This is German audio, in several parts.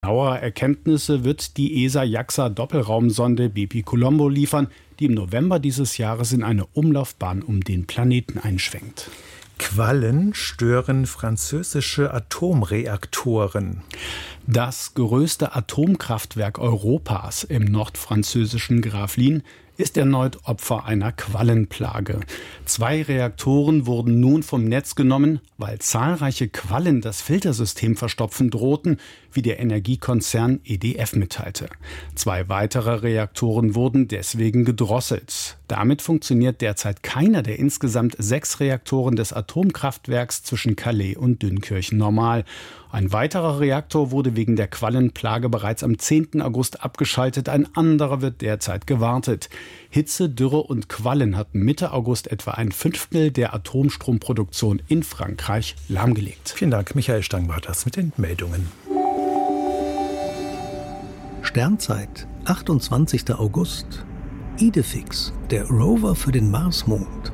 Genauere Erkenntnisse wird die ESA-JAXA-Doppelraumsonde Bepi-Colombo liefern, die im November dieses Jahres in eine Umlaufbahn um den Planeten einschwenkt. Quallen stören französische Atomreaktoren. Das größte Atomkraftwerk Europas im nordfranzösischen Gravelines ist erneut Opfer einer Quallenplage. 2 Reaktoren wurden nun vom Netz genommen, weil zahlreiche Quallen das Filtersystem verstopfen drohten, wie der Energiekonzern EDF mitteilte. 2 weitere Reaktoren wurden deswegen gedrosselt. Damit funktioniert derzeit keiner der insgesamt 6 Reaktoren des Atomkraftwerks zwischen Calais und Dünkirchen normal. Ein weiterer Reaktor wurde wegen der Quallenplage bereits am 10. August abgeschaltet, ein anderer wird derzeit gewartet. Hitze, Dürre und Quallen hatten Mitte August etwa ein Fünftel der Atomstromproduktion in Frankreich lahmgelegt. Vielen Dank, Michael Stang war das mit den Meldungen. Sternzeit, 28. August. Idefix, der Rover für den Marsmond.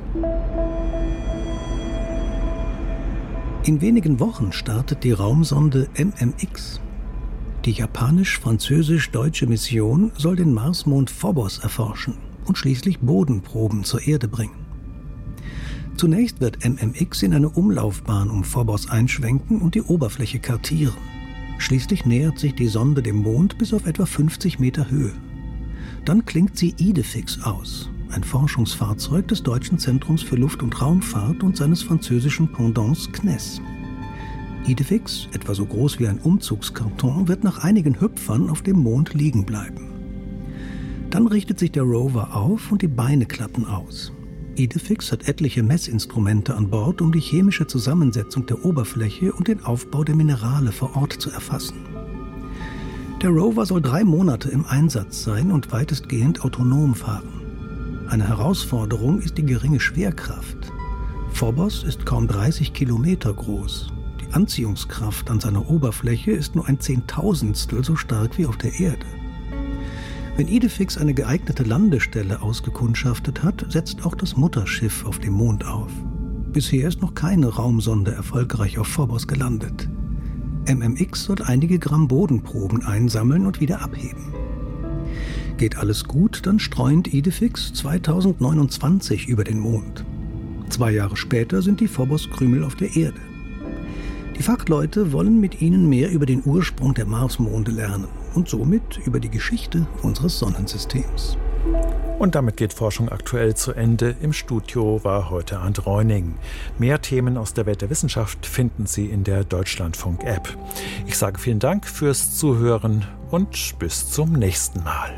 In wenigen Wochen startet die Raumsonde MMX. Die japanisch-französisch-deutsche Mission soll den Marsmond Phobos erforschen und schließlich Bodenproben zur Erde bringen. Zunächst wird MMX in eine Umlaufbahn um Phobos einschwenken und die Oberfläche kartieren. Schließlich nähert sich die Sonde dem Mond bis auf etwa 50 Meter Höhe. Dann klingt sie Idefix aus, ein Forschungsfahrzeug des Deutschen Zentrums für Luft- und Raumfahrt und seines französischen Pendants CNES. Idefix, etwa so groß wie ein Umzugskarton, wird nach einigen Hüpfern auf dem Mond liegen bleiben. Dann richtet sich der Rover auf und die Beine klappen aus. Idefix hat etliche Messinstrumente an Bord, um die chemische Zusammensetzung der Oberfläche und den Aufbau der Minerale vor Ort zu erfassen. Der Rover soll 3 Monate im Einsatz sein und weitestgehend autonom fahren. Eine Herausforderung ist die geringe Schwerkraft. Phobos ist kaum 30 Kilometer groß. Die Anziehungskraft an seiner Oberfläche ist nur ein Zehntausendstel so stark wie auf der Erde. Wenn Idefix eine geeignete Landestelle ausgekundschaftet hat, setzt auch das Mutterschiff auf dem Mond auf. Bisher ist noch keine Raumsonde erfolgreich auf Phobos gelandet. MMX soll einige Gramm Bodenproben einsammeln und wieder abheben. Geht alles gut, dann streunt Idefix 2029 über den Mond. 2 Jahre später sind die Phobos-Krümel auf der Erde. Die Fachleute wollen mit ihnen mehr über den Ursprung der Marsmonde lernen und somit über die Geschichte unseres Sonnensystems. Und damit geht Forschung aktuell zu Ende. Im Studio war heute Arndt Reuning. Mehr Themen aus der Welt der Wissenschaft finden Sie in der Deutschlandfunk-App. Ich sage vielen Dank fürs Zuhören und bis zum nächsten Mal.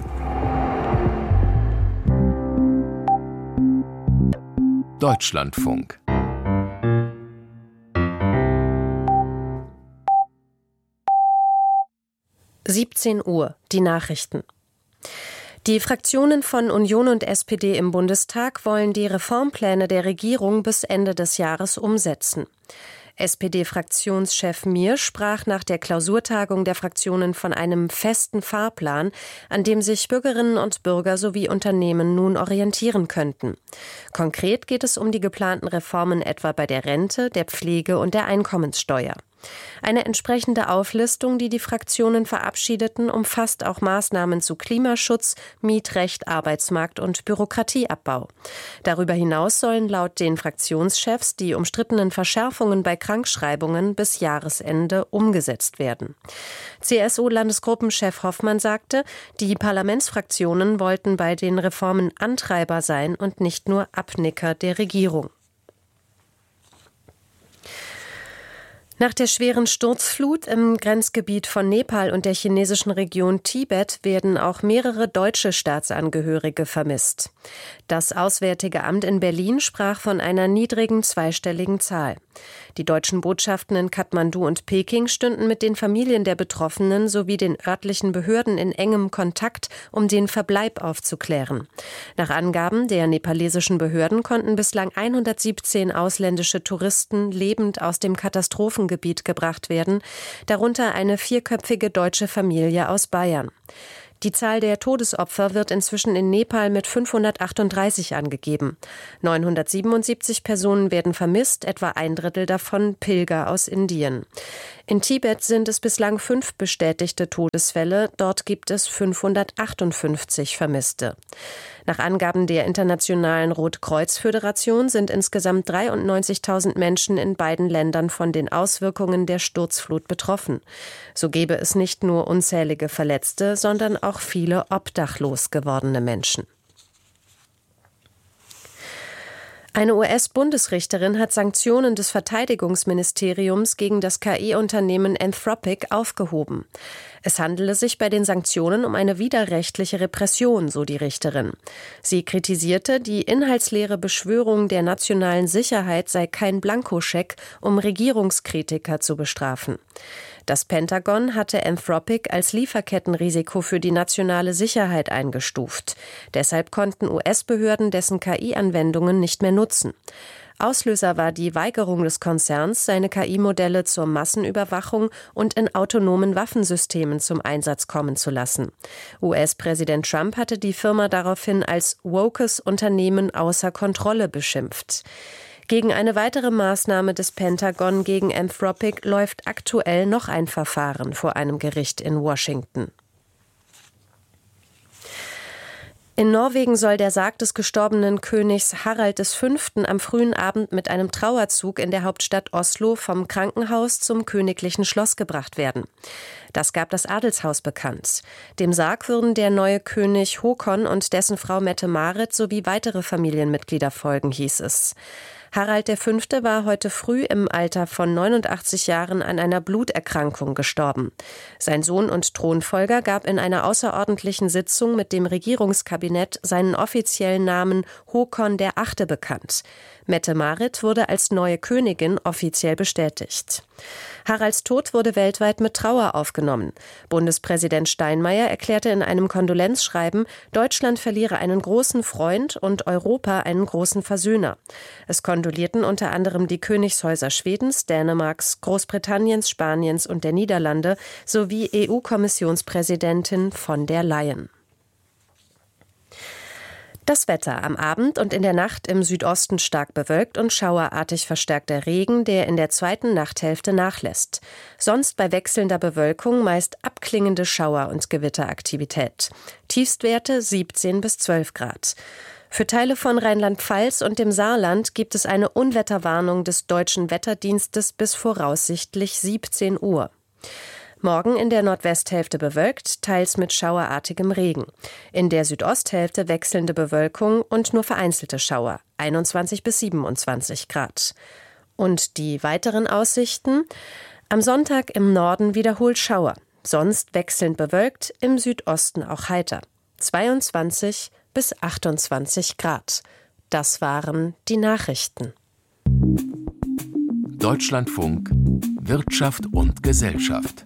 Deutschlandfunk. Uhr, die Nachrichten. Die Fraktionen von Union und SPD im Bundestag wollen die Reformpläne der Regierung bis Ende des Jahres umsetzen. SPD-Fraktionschef Mier sprach nach der Klausurtagung der Fraktionen von einem festen Fahrplan, an dem sich Bürgerinnen und Bürger sowie Unternehmen nun orientieren könnten. Konkret geht es um die geplanten Reformen etwa bei der Rente, der Pflege und der Einkommenssteuer. Eine entsprechende Auflistung, die die Fraktionen verabschiedeten, umfasst auch Maßnahmen zu Klimaschutz, Mietrecht, Arbeitsmarkt und Bürokratieabbau. Darüber hinaus sollen laut den Fraktionschefs die umstrittenen Verschärfungen bei Krankschreibungen bis Jahresende umgesetzt werden. CSU-Landesgruppenchef Hoffmann sagte, die Parlamentsfraktionen wollten bei den Reformen Antreiber sein und nicht nur Abnicker der Regierung. Nach der schweren Sturzflut im Grenzgebiet von Nepal und der chinesischen Region Tibet werden auch mehrere deutsche Staatsangehörige vermisst. Das Auswärtige Amt in Berlin sprach von einer niedrigen zweistelligen Zahl. Die deutschen Botschaften in Kathmandu und Peking stünden mit den Familien der Betroffenen sowie den örtlichen Behörden in engem Kontakt, um den Verbleib aufzuklären. Nach Angaben der nepalesischen Behörden konnten bislang 117 ausländische Touristen lebend aus dem Katastrophengebiet gebracht werden, darunter eine 4-köpfige deutsche Familie aus Bayern. Die Zahl der Todesopfer wird inzwischen in Nepal mit 538 angegeben. 977 Personen werden vermisst, etwa 1/3 davon Pilger aus Indien. In Tibet sind es bislang 5 bestätigte Todesfälle, dort gibt es 558 Vermisste. Nach Angaben der Internationalen Rotkreuz-Föderation sind insgesamt 93.000 Menschen in beiden Ländern von den Auswirkungen der Sturzflut betroffen. So gäbe es nicht nur unzählige Verletzte, sondern auch viele obdachlos gewordene Menschen. Eine US-Bundesrichterin hat Sanktionen des Verteidigungsministeriums gegen das KI-Unternehmen Anthropic aufgehoben. Es handele sich bei den Sanktionen um eine widerrechtliche Repression, so die Richterin. Sie kritisierte, die inhaltsleere Beschwörung der nationalen Sicherheit sei kein Blankoscheck, um Regierungskritiker zu bestrafen. Das Pentagon hatte Anthropic als Lieferkettenrisiko für die nationale Sicherheit eingestuft. Deshalb konnten US-Behörden dessen KI-Anwendungen nicht mehr nutzen. Auslöser war die Weigerung des Konzerns, seine KI-Modelle zur Massenüberwachung und in autonomen Waffensystemen zum Einsatz kommen zu lassen. US-Präsident Trump hatte die Firma daraufhin als wokes Unternehmen außer Kontrolle beschimpft. Gegen eine weitere Maßnahme des Pentagon gegen Anthropic läuft aktuell noch ein Verfahren vor einem Gericht in Washington. In Norwegen soll der Sarg des gestorbenen Königs Harald V. am frühen Abend mit einem Trauerzug in der Hauptstadt Oslo vom Krankenhaus zum königlichen Schloss gebracht werden. Das gab das Adelshaus bekannt. Dem Sarg würden der neue König Håkon und dessen Frau Mette-Marit sowie weitere Familienmitglieder folgen, hieß es. Harald V. war heute früh im Alter von 89 Jahren an einer Bluterkrankung gestorben. Sein Sohn und Thronfolger gab in einer außerordentlichen Sitzung mit dem Regierungskabinett seinen offiziellen Namen Håkon VIII. Bekannt. Mette-Marit wurde als neue Königin offiziell bestätigt. Haralds Tod wurde weltweit mit Trauer aufgenommen. Bundespräsident Steinmeier erklärte in einem Kondolenzschreiben, Deutschland verliere einen großen Freund und Europa einen großen Versöhner. Es kondolierten unter anderem die Königshäuser Schwedens, Dänemarks, Großbritanniens, Spaniens und der Niederlande sowie EU-Kommissionspräsidentin von der Leyen. Das Wetter: am Abend und in der Nacht im Südosten stark bewölkt und schauerartig verstärkter Regen, der in der zweiten Nachthälfte nachlässt. Sonst bei wechselnder Bewölkung meist abklingende Schauer- und Gewitteraktivität. Tiefstwerte 17 bis 12 Grad. Für Teile von Rheinland-Pfalz und dem Saarland gibt es eine Unwetterwarnung des Deutschen Wetterdienstes bis voraussichtlich 17 Uhr. Morgen in der Nordwesthälfte bewölkt, teils mit schauerartigem Regen. In der Südosthälfte wechselnde Bewölkung und nur vereinzelte Schauer, 21 bis 27 Grad. Und die weiteren Aussichten? Am Sonntag im Norden wiederholt Schauer, sonst wechselnd bewölkt, im Südosten auch heiter, 22 bis 28 Grad. Das waren die Nachrichten. Deutschlandfunk Wirtschaft und Gesellschaft.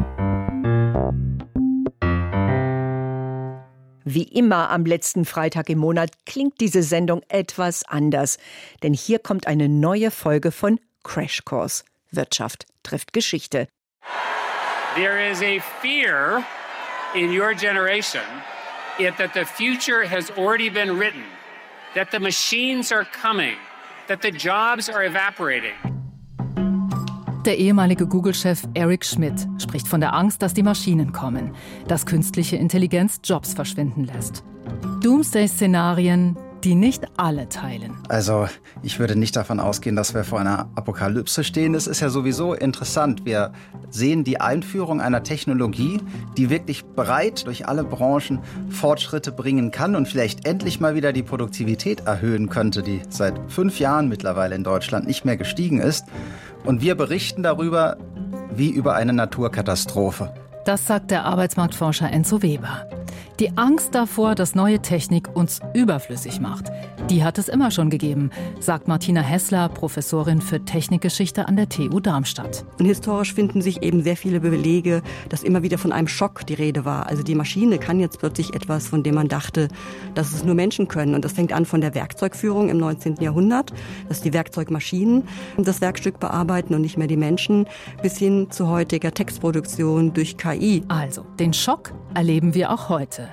Wie immer am letzten Freitag im Monat klingt diese Sendung etwas anders. Denn hier kommt eine neue Folge von Crashkurs. Wirtschaft trifft Geschichte. There is a fear in your generation that the future has already been written, that the machines are coming, that the jobs are evaporating. Der ehemalige Google-Chef Eric Schmidt spricht von der Angst, dass die Maschinen kommen, dass künstliche Intelligenz Jobs verschwinden lässt. Doomsday-Szenarien, die nicht alle teilen. Also ich würde nicht davon ausgehen, dass wir vor einer Apokalypse stehen. Das ist ja sowieso interessant. Wir sehen die Einführung einer Technologie, die wirklich breit durch alle Branchen Fortschritte bringen kann und vielleicht endlich mal wieder die Produktivität erhöhen könnte, die seit 5 Jahren mittlerweile in Deutschland nicht mehr gestiegen ist. Und wir berichten darüber wie über eine Naturkatastrophe. Das sagt der Arbeitsmarktforscher Enzo Weber. Die Angst davor, dass neue Technik uns überflüssig macht, die hat es immer schon gegeben, sagt Martina Hessler, Professorin für Technikgeschichte an der TU Darmstadt. Und historisch finden sich eben sehr viele Belege, dass immer wieder von einem Schock die Rede war. Also die Maschine kann jetzt plötzlich etwas, von dem man dachte, dass es nur Menschen können. Und das fängt an von der Werkzeugführung im 19. Jahrhundert, dass die Werkzeugmaschinen das Werkstück bearbeiten und nicht mehr die Menschen, bis hin zu heutiger Textproduktion durch KI. Also, den Schock erleben wir auch heute.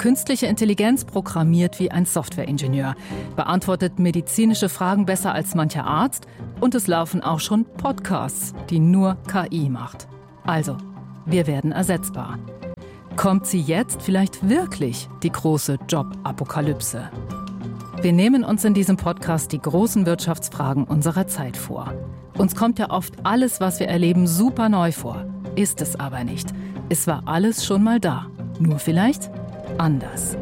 künstliche Intelligenz programmiert wie ein Softwareingenieur, beantwortet medizinische Fragen besser als mancher Arzt und es laufen auch schon Podcasts, die nur KI macht. Also, wir werden ersetzbar. Kommt sie jetzt vielleicht wirklich, die große Jobapokalypse? Wir nehmen uns in diesem Podcast die großen Wirtschaftsfragen unserer Zeit vor. Uns kommt ja oft alles, was wir erleben, super neu vor. Ist es aber nicht. Es war alles schon mal da. Nur vielleicht anders.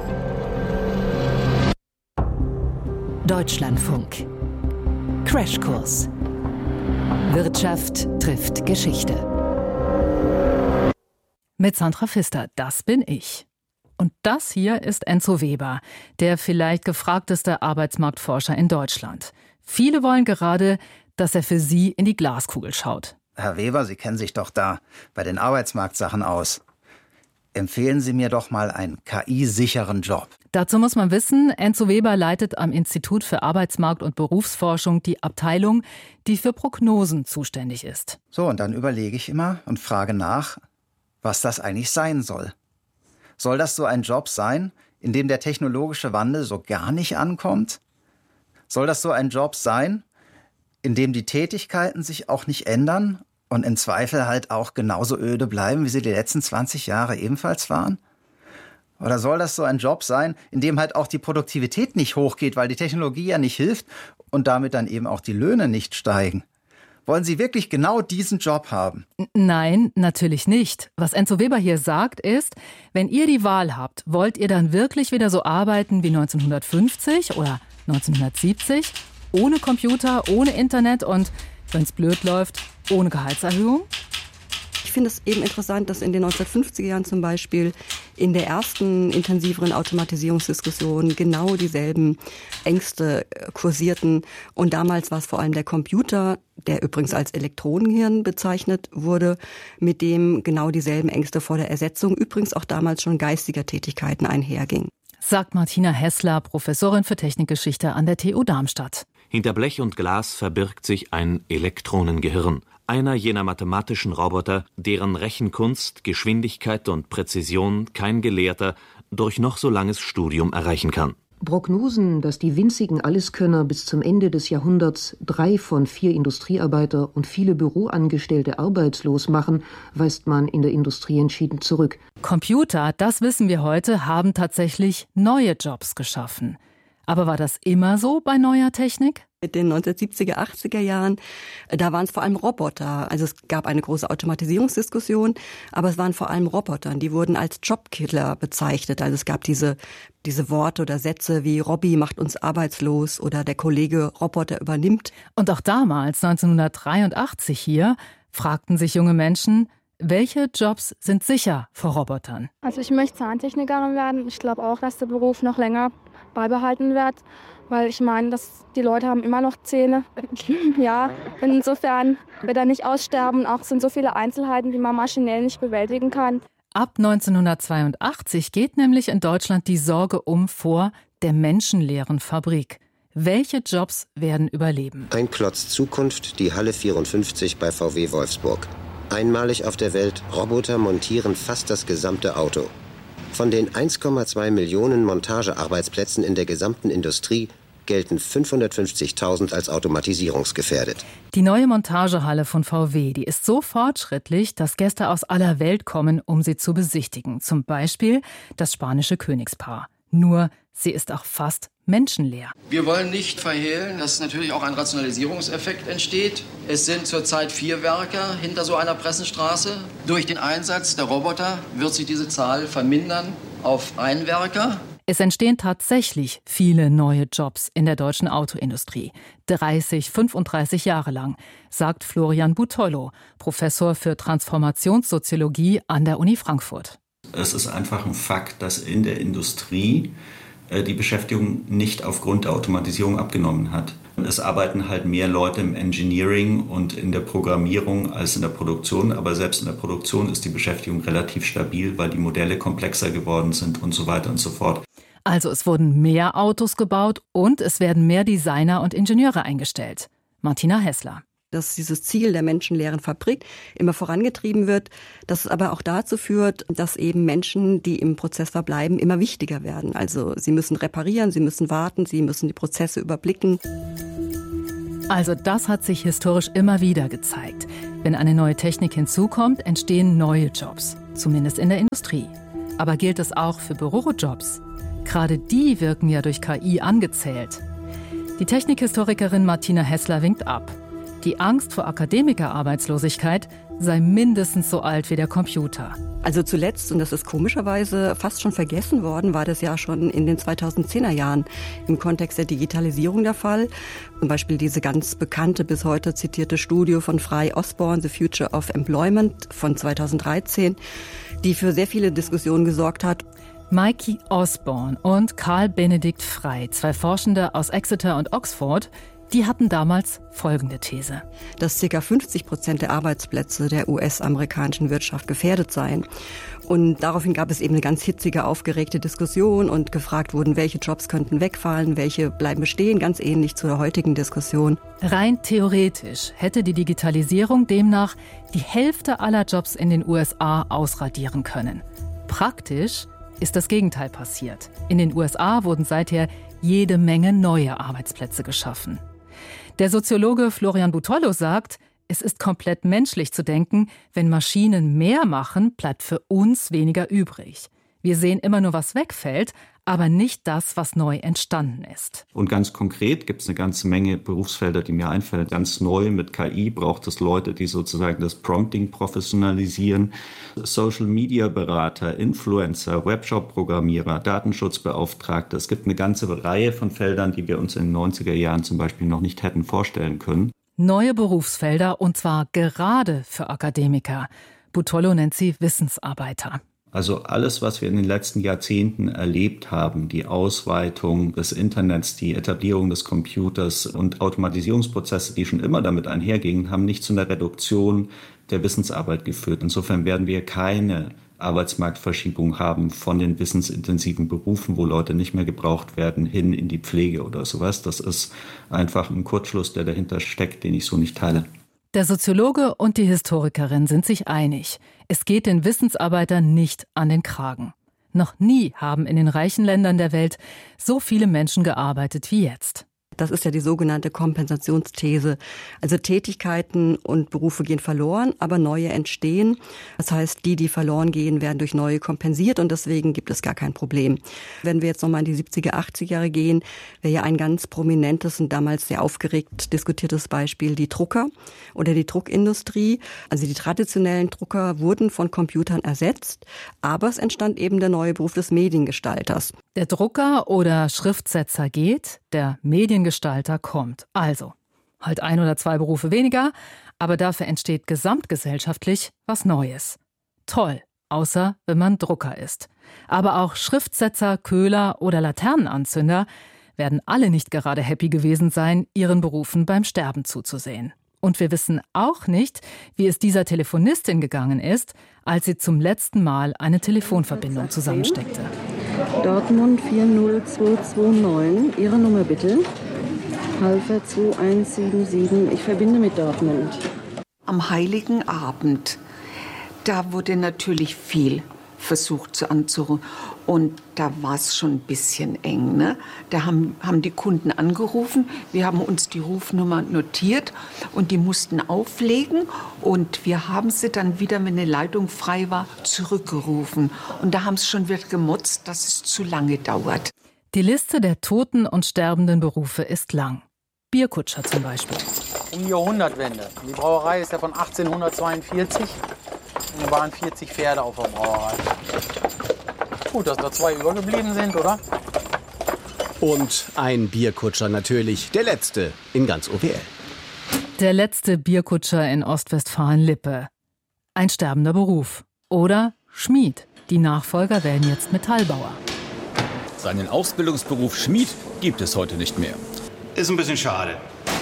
Deutschlandfunk. Crashkurs. Wirtschaft trifft Geschichte. Mit Sandra Pfister, das bin ich. Und das hier ist Enzo Weber, der vielleicht gefragteste Arbeitsmarktforscher in Deutschland. Viele wollen gerade, dass er für Sie in die Glaskugel schaut. Herr Weber, Sie kennen sich doch da bei den Arbeitsmarktsachen aus. Empfehlen Sie mir doch mal einen KI-sicheren Job. Dazu muss man wissen, Enzo Weber leitet am Institut für Arbeitsmarkt- und Berufsforschung die Abteilung, die für Prognosen zuständig ist. So, und dann überlege ich immer und frage nach, was das eigentlich sein soll. Soll das so ein Job sein, in dem der technologische Wandel so gar nicht ankommt? Soll das so ein Job sein, in dem die Tätigkeiten sich auch nicht ändern und im Zweifel halt auch genauso öde bleiben, wie sie die letzten 20 Jahre ebenfalls waren? Oder soll das so ein Job sein, in dem halt auch die Produktivität nicht hochgeht, weil die Technologie ja nicht hilft und damit dann eben auch die Löhne nicht steigen? Wollen Sie wirklich genau diesen Job haben? Nein, natürlich nicht. Was Enzo Weber hier sagt ist, wenn ihr die Wahl habt, wollt ihr dann wirklich wieder so arbeiten wie 1950 oder 1970? Ohne Computer, ohne Internet und, wenn es blöd läuft, ohne Gehaltserhöhung? Ich finde es eben interessant, dass in den 1950er Jahren zum Beispiel in der ersten intensiveren Automatisierungsdiskussion genau dieselben Ängste kursierten. Und damals war es vor allem der Computer, der übrigens als Elektronenhirn bezeichnet wurde, mit dem genau dieselben Ängste vor der Ersetzung übrigens auch damals schon geistiger Tätigkeiten einhergingen. Sagt Martina Hessler, Professorin für Technikgeschichte an der TU Darmstadt. Hinter Blech und Glas verbirgt sich ein Elektronengehirn. Einer jener mathematischen Roboter, deren Rechenkunst, Geschwindigkeit und Präzision kein Gelehrter durch noch so langes Studium erreichen kann. Prognosen, dass die winzigen Alleskönner bis zum Ende des Jahrhunderts 3 von 4 Industriearbeiter und viele Büroangestellte arbeitslos machen, weist man in der Industrie entschieden zurück. Computer, das wissen wir heute, haben tatsächlich neue Jobs geschaffen. Aber war das immer so bei neuer Technik? Mit den 1970er, 80er Jahren, da waren es vor allem Roboter. Also es gab eine große Automatisierungsdiskussion, aber es waren vor allem Roboter. Die wurden als Jobkiller bezeichnet. Also es gab diese Worte oder Sätze wie Robby macht uns arbeitslos oder der Kollege Roboter übernimmt. Und auch damals, 1983 hier, fragten sich junge Menschen, welche Jobs sind sicher vor Robotern? Also ich möchte Zahntechnikerin werden. Ich glaube auch, dass der Beruf noch länger beibehalten wird, weil ich meine, dass die Leute haben immer noch Zähne. Ja, insofern wird er nicht aussterben. Auch sind so viele Einzelheiten, die man maschinell nicht bewältigen kann. Ab 1982 geht nämlich in Deutschland die Sorge vor der menschenleeren Fabrik. Welche Jobs werden überleben? Ein Klotz Zukunft, die Halle 54 bei VW Wolfsburg. Einmalig auf der Welt, Roboter montieren fast das gesamte Auto. Von den 1,2 Millionen Montagearbeitsplätzen in der gesamten Industrie gelten 550.000 als automatisierungsgefährdet. Die neue Montagehalle von VW, die ist so fortschrittlich, dass Gäste aus aller Welt kommen, um sie zu besichtigen. Zum Beispiel das spanische Königspaar. Nur, sie ist auch fast menschenleer. Wir wollen nicht verhehlen, dass natürlich auch ein Rationalisierungseffekt entsteht. Es sind zurzeit 4 Werker hinter so einer Pressenstraße. Durch den Einsatz der Roboter wird sich diese Zahl vermindern auf 1 Werker. Es entstehen tatsächlich viele neue Jobs in der deutschen Autoindustrie. 35 Jahre lang, sagt Florian Butollo, Professor für Transformationssoziologie an der Uni Frankfurt. Es ist einfach ein Fakt, dass in der Industrie die Beschäftigung nicht aufgrund der Automatisierung abgenommen hat. Es arbeiten halt mehr Leute im Engineering und in der Programmierung als in der Produktion. Aber selbst in der Produktion ist die Beschäftigung relativ stabil, weil die Modelle komplexer geworden sind und so weiter und so fort. Also es wurden mehr Autos gebaut und es werden mehr Designer und Ingenieure eingestellt. Martina Hessler. dass dieses Ziel der menschenleeren Fabrik immer vorangetrieben wird, dass es aber auch dazu führt, dass eben Menschen, die im Prozess verbleiben, immer wichtiger werden. Also sie müssen reparieren, sie müssen warten, sie müssen die Prozesse überblicken. Also das hat sich historisch immer wieder gezeigt. Wenn eine neue Technik hinzukommt, entstehen neue Jobs, zumindest in der Industrie. Aber gilt das auch für Bürojobs? Gerade die wirken ja durch KI angezählt. Die Technikhistorikerin Martina Hessler winkt ab. Die Angst vor Akademikerarbeitslosigkeit sei mindestens so alt wie der Computer. Also zuletzt, und das ist komischerweise fast schon vergessen worden, war das ja schon in den 2010er Jahren im Kontext der Digitalisierung der Fall. Zum Beispiel diese ganz bekannte, bis heute zitierte Studie von Frey Osborne, The Future of Employment von 2013, die für sehr viele Diskussionen gesorgt hat. Mikey Osborne und Karl Benedikt Frey, zwei Forschende aus Exeter und Oxford, die hatten damals folgende These. Dass ca. 50% der Arbeitsplätze der US-amerikanischen Wirtschaft gefährdet seien. Und daraufhin gab es eben eine ganz hitzige, aufgeregte Diskussion und gefragt wurden, welche Jobs könnten wegfallen, welche bleiben bestehen, ganz ähnlich zu der heutigen Diskussion. Rein theoretisch hätte die Digitalisierung demnach die Hälfte aller Jobs in den USA ausradieren können. Praktisch ist das Gegenteil passiert. In den USA wurden seither jede Menge neue Arbeitsplätze geschaffen. Der Soziologe Florian Butollo sagt, es ist komplett menschlich zu denken, wenn Maschinen mehr machen, bleibt für uns weniger übrig. Wir sehen immer nur, was wegfällt, aber nicht das, was neu entstanden ist. Und ganz konkret gibt es eine ganze Menge Berufsfelder, die mir einfallen. Ganz neu mit KI braucht es Leute, die sozusagen das Prompting professionalisieren. Social-Media-Berater, Influencer, Webshop-Programmierer, Datenschutzbeauftragte. Es gibt eine ganze Reihe von Feldern, die wir uns in den 90er Jahren zum Beispiel noch nicht hätten vorstellen können. Neue Berufsfelder, und zwar gerade für Akademiker. Butollo nennt sie Wissensarbeiter. Also alles, was wir in den letzten Jahrzehnten erlebt haben, die Ausweitung des Internets, die Etablierung des Computers und Automatisierungsprozesse, die schon immer damit einhergingen, haben nicht zu einer Reduktion der Wissensarbeit geführt. Insofern werden wir keine Arbeitsmarktverschiebung haben von den wissensintensiven Berufen, wo Leute nicht mehr gebraucht werden, hin in die Pflege oder sowas. Das ist einfach ein Kurzschluss, der dahinter steckt, den ich so nicht teile. Der Soziologe und die Historikerin sind sich einig. Es geht den Wissensarbeitern nicht an den Kragen. Noch nie haben in den reichen Ländern der Welt so viele Menschen gearbeitet wie jetzt. Das ist ja die sogenannte Kompensationsthese. Also Tätigkeiten und Berufe gehen verloren, aber neue entstehen. Das heißt, die verloren gehen, werden durch neue kompensiert und deswegen gibt es gar kein Problem. Wenn wir jetzt nochmal in die 70er, 80er Jahre gehen, wäre ja ein ganz prominentes und damals sehr aufgeregt diskutiertes Beispiel die Drucker oder die Druckindustrie. Also die traditionellen Drucker wurden von Computern ersetzt, aber es entstand eben der neue Beruf des Mediengestalters. Der Drucker oder Schriftsetzer geht, der Mediengestalter kommt. Also, halt 1 oder 2 Berufe weniger, aber dafür entsteht gesamtgesellschaftlich was Neues. Toll, außer wenn man Drucker ist. Aber auch Schriftsetzer, Köhler oder Laternenanzünder werden alle nicht gerade happy gewesen sein, ihren Berufen beim Sterben zuzusehen. Und wir wissen auch nicht, wie es dieser Telefonistin gegangen ist, als sie zum letzten Mal eine Telefonverbindung zusammensteckte. Dortmund 40229. Ihre Nummer bitte. Halfer 2177. Ich verbinde mit Dortmund. Am Heiligen Abend, da wurde natürlich viel versucht anzurufen. Und da war es schon ein bisschen eng. Ne? Da haben die Kunden angerufen. Wir haben uns die Rufnummer notiert und die mussten auflegen. Und wir haben sie dann wieder, wenn eine Leitung frei war, zurückgerufen. Und da haben sie schon wieder gemotzt, dass es zu lange dauert. Die Liste der toten und sterbenden Berufe ist lang. Bierkutscher zum Beispiel. Um die Jahrhundertwende. Die Brauerei ist ja von 1842. Und da waren 40 Pferde auf der Brauerei. Gut, dass da 2 übergeblieben sind, oder? Und ein Bierkutscher natürlich, der letzte in ganz OWL. Der letzte Bierkutscher in Ostwestfalen-Lippe. Ein sterbender Beruf. Oder Schmied. Die Nachfolger werden jetzt Metallbauer. Seinen Ausbildungsberuf Schmied gibt es heute nicht mehr. Ist ein bisschen schade.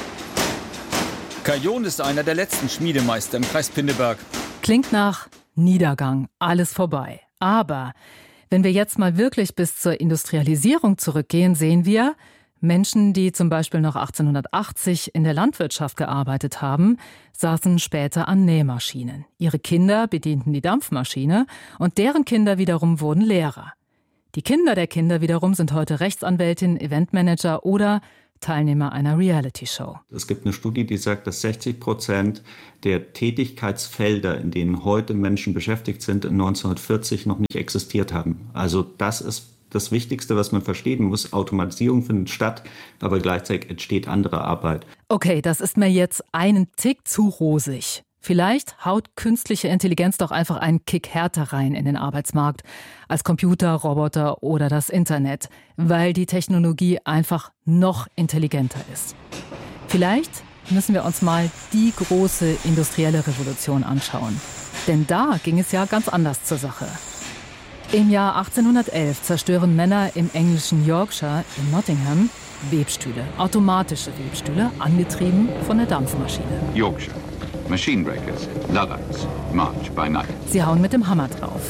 Kajon ist einer der letzten Schmiedemeister im Kreis Pinneberg. Klingt nach Niedergang, alles vorbei. Aber wenn wir jetzt mal wirklich bis zur Industrialisierung zurückgehen, sehen wir, Menschen, die zum Beispiel noch 1880 in der Landwirtschaft gearbeitet haben, saßen später an Nähmaschinen. Ihre Kinder bedienten die Dampfmaschine und deren Kinder wiederum wurden Lehrer. Die Kinder der Kinder wiederum sind heute Rechtsanwältin, Eventmanager oder Teilnehmer einer Reality-Show. Es gibt eine Studie, die sagt, dass 60% der Tätigkeitsfelder, in denen heute Menschen beschäftigt sind, in 1940 noch nicht existiert haben. Also das ist das Wichtigste, was man verstehen muss. Automatisierung findet statt, aber gleichzeitig entsteht andere Arbeit. Okay, das ist mir jetzt einen Tick zu rosig. Vielleicht haut künstliche Intelligenz doch einfach einen Kick härter rein in den Arbeitsmarkt als Computer, Roboter oder das Internet, weil die Technologie einfach noch intelligenter ist. Vielleicht müssen wir uns mal die große industrielle Revolution anschauen. Denn da ging es ja ganz anders zur Sache. Im Jahr 1811 zerstören Männer im englischen Yorkshire in Nottingham Webstühle, automatische Webstühle, angetrieben von der Dampfmaschine. Yorkshire. Machine breakers, Luddites, march by night. Sie hauen mit dem Hammer drauf.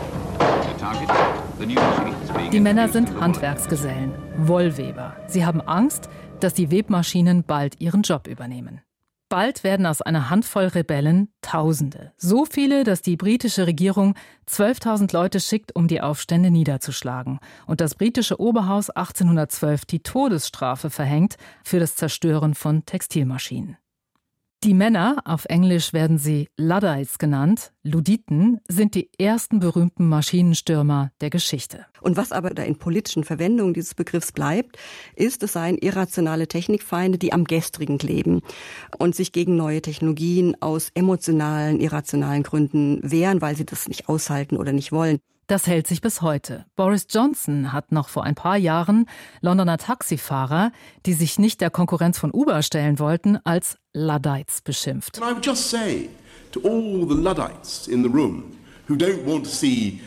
Die Männer sind Handwerksgesellen, Wollweber. Sie haben Angst, dass die Webmaschinen bald ihren Job übernehmen. Bald werden aus einer Handvoll Rebellen Tausende. So viele, dass die britische Regierung 12.000 Leute schickt, um die Aufstände niederzuschlagen. Und das britische Oberhaus 1812 die Todesstrafe verhängt für das Zerstören von Textilmaschinen. Die Männer, auf Englisch werden sie Luddites genannt, Luditen, sind die ersten berühmten Maschinenstürmer der Geschichte. Und was aber da in politischen Verwendungen dieses Begriffs bleibt, ist, es seien irrationale Technikfeinde, die am Gestrigen kleben und sich gegen neue Technologien aus emotionalen, irrationalen Gründen wehren, weil sie das nicht aushalten oder nicht wollen. Das hält sich bis heute. Boris Johnson hat noch vor ein paar Jahren Londoner Taxifahrer, die sich nicht der Konkurrenz von Uber stellen wollten, als Luddites beschimpft. And I would just say to all the Luddites in the room who don't want to see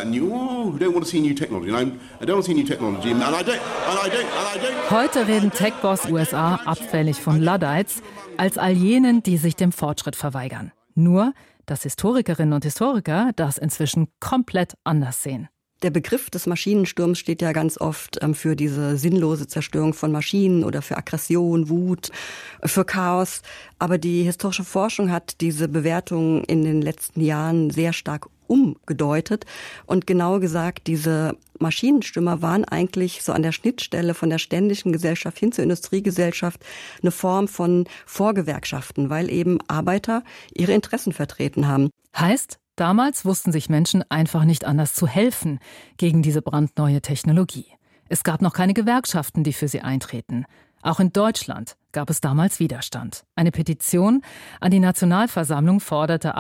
new technology. And I don't want to see new technology. And I don't. Heute reden Tech-Boss USA abfällig von Luddites als all jenen, die sich dem Fortschritt verweigern. Nur, dass Historikerinnen und Historiker das inzwischen komplett anders sehen. Der Begriff des Maschinensturms steht ja ganz oft für diese sinnlose Zerstörung von Maschinen oder für Aggression, Wut, für Chaos. Aber die historische Forschung hat diese Bewertung in den letzten Jahren sehr stark umgedeutet. Und genauer gesagt, diese Maschinenstürmer waren eigentlich so an der Schnittstelle von der ständischen Gesellschaft hin zur Industriegesellschaft eine Form von Vorgewerkschaften, weil eben Arbeiter ihre Interessen vertreten haben. Heißt, damals wussten sich Menschen einfach nicht anders zu helfen gegen diese brandneue Technologie. Es gab noch keine Gewerkschaften, die für sie eintreten. Auch in Deutschland gab es damals Widerstand. Eine Petition an die Nationalversammlung forderte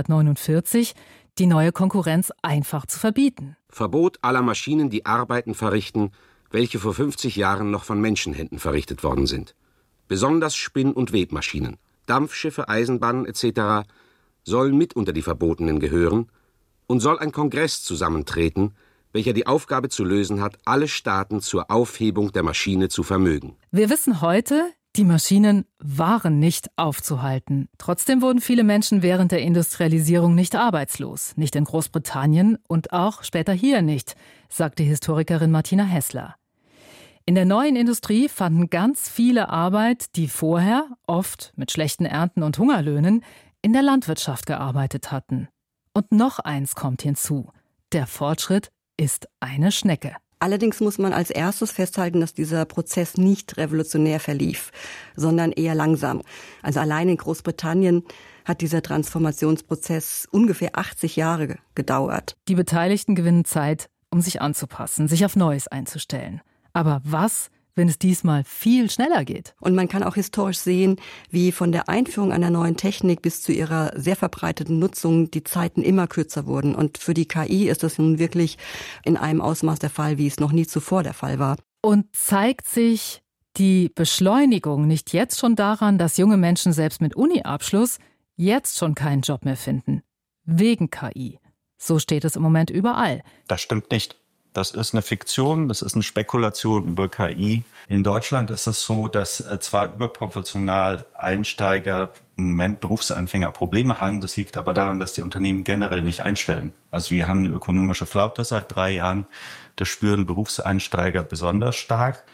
1849, die neue Konkurrenz einfach zu verbieten. Verbot aller Maschinen, die Arbeiten verrichten, welche vor 50 Jahren noch von Menschenhänden verrichtet worden sind. Besonders Spinn- und Webmaschinen, Dampfschiffe, Eisenbahnen etc. sollen mit unter die Verbotenen gehören und soll ein Kongress zusammentreten, welcher die Aufgabe zu lösen hat, alle Staaten zur Aufhebung der Maschine zu vermögen. Wir wissen heute, die Maschinen waren nicht aufzuhalten. Trotzdem wurden viele Menschen während der Industrialisierung nicht arbeitslos. Nicht in Großbritannien und auch später hier nicht, sagt die Historikerin Martina Hessler. In der neuen Industrie fanden ganz viele Arbeit, die vorher, oft mit schlechten Ernten und Hungerlöhnen, in der Landwirtschaft gearbeitet hatten. Und noch eins kommt hinzu. Der Fortschritt ist eine Schnecke. Allerdings muss man als erstes festhalten, dass dieser Prozess nicht revolutionär verlief, sondern eher langsam. Also allein in Großbritannien hat dieser Transformationsprozess ungefähr 80 Jahre gedauert. Die Beteiligten gewinnen Zeit, um sich anzupassen, sich auf Neues einzustellen. Aber was, wenn es diesmal viel schneller geht? Und man kann auch historisch sehen, wie von der Einführung einer neuen Technik bis zu ihrer sehr verbreiteten Nutzung die Zeiten immer kürzer wurden. Und für die KI ist das nun wirklich in einem Ausmaß der Fall, wie es noch nie zuvor der Fall war. Und zeigt sich die Beschleunigung nicht jetzt schon daran, dass junge Menschen selbst mit Uni-Abschluss jetzt schon keinen Job mehr finden? Wegen KI. So steht es im Moment überall. Das stimmt nicht. Das ist eine Fiktion, das ist eine Spekulation über KI. In Deutschland ist es so, dass zwar überproportional Einsteiger im Moment Berufsanfänger Probleme haben, das liegt aber daran, dass die Unternehmen generell nicht einstellen. Also wir haben eine ökonomische Flaute seit 3 Jahren, das spüren Berufseinsteiger besonders stark.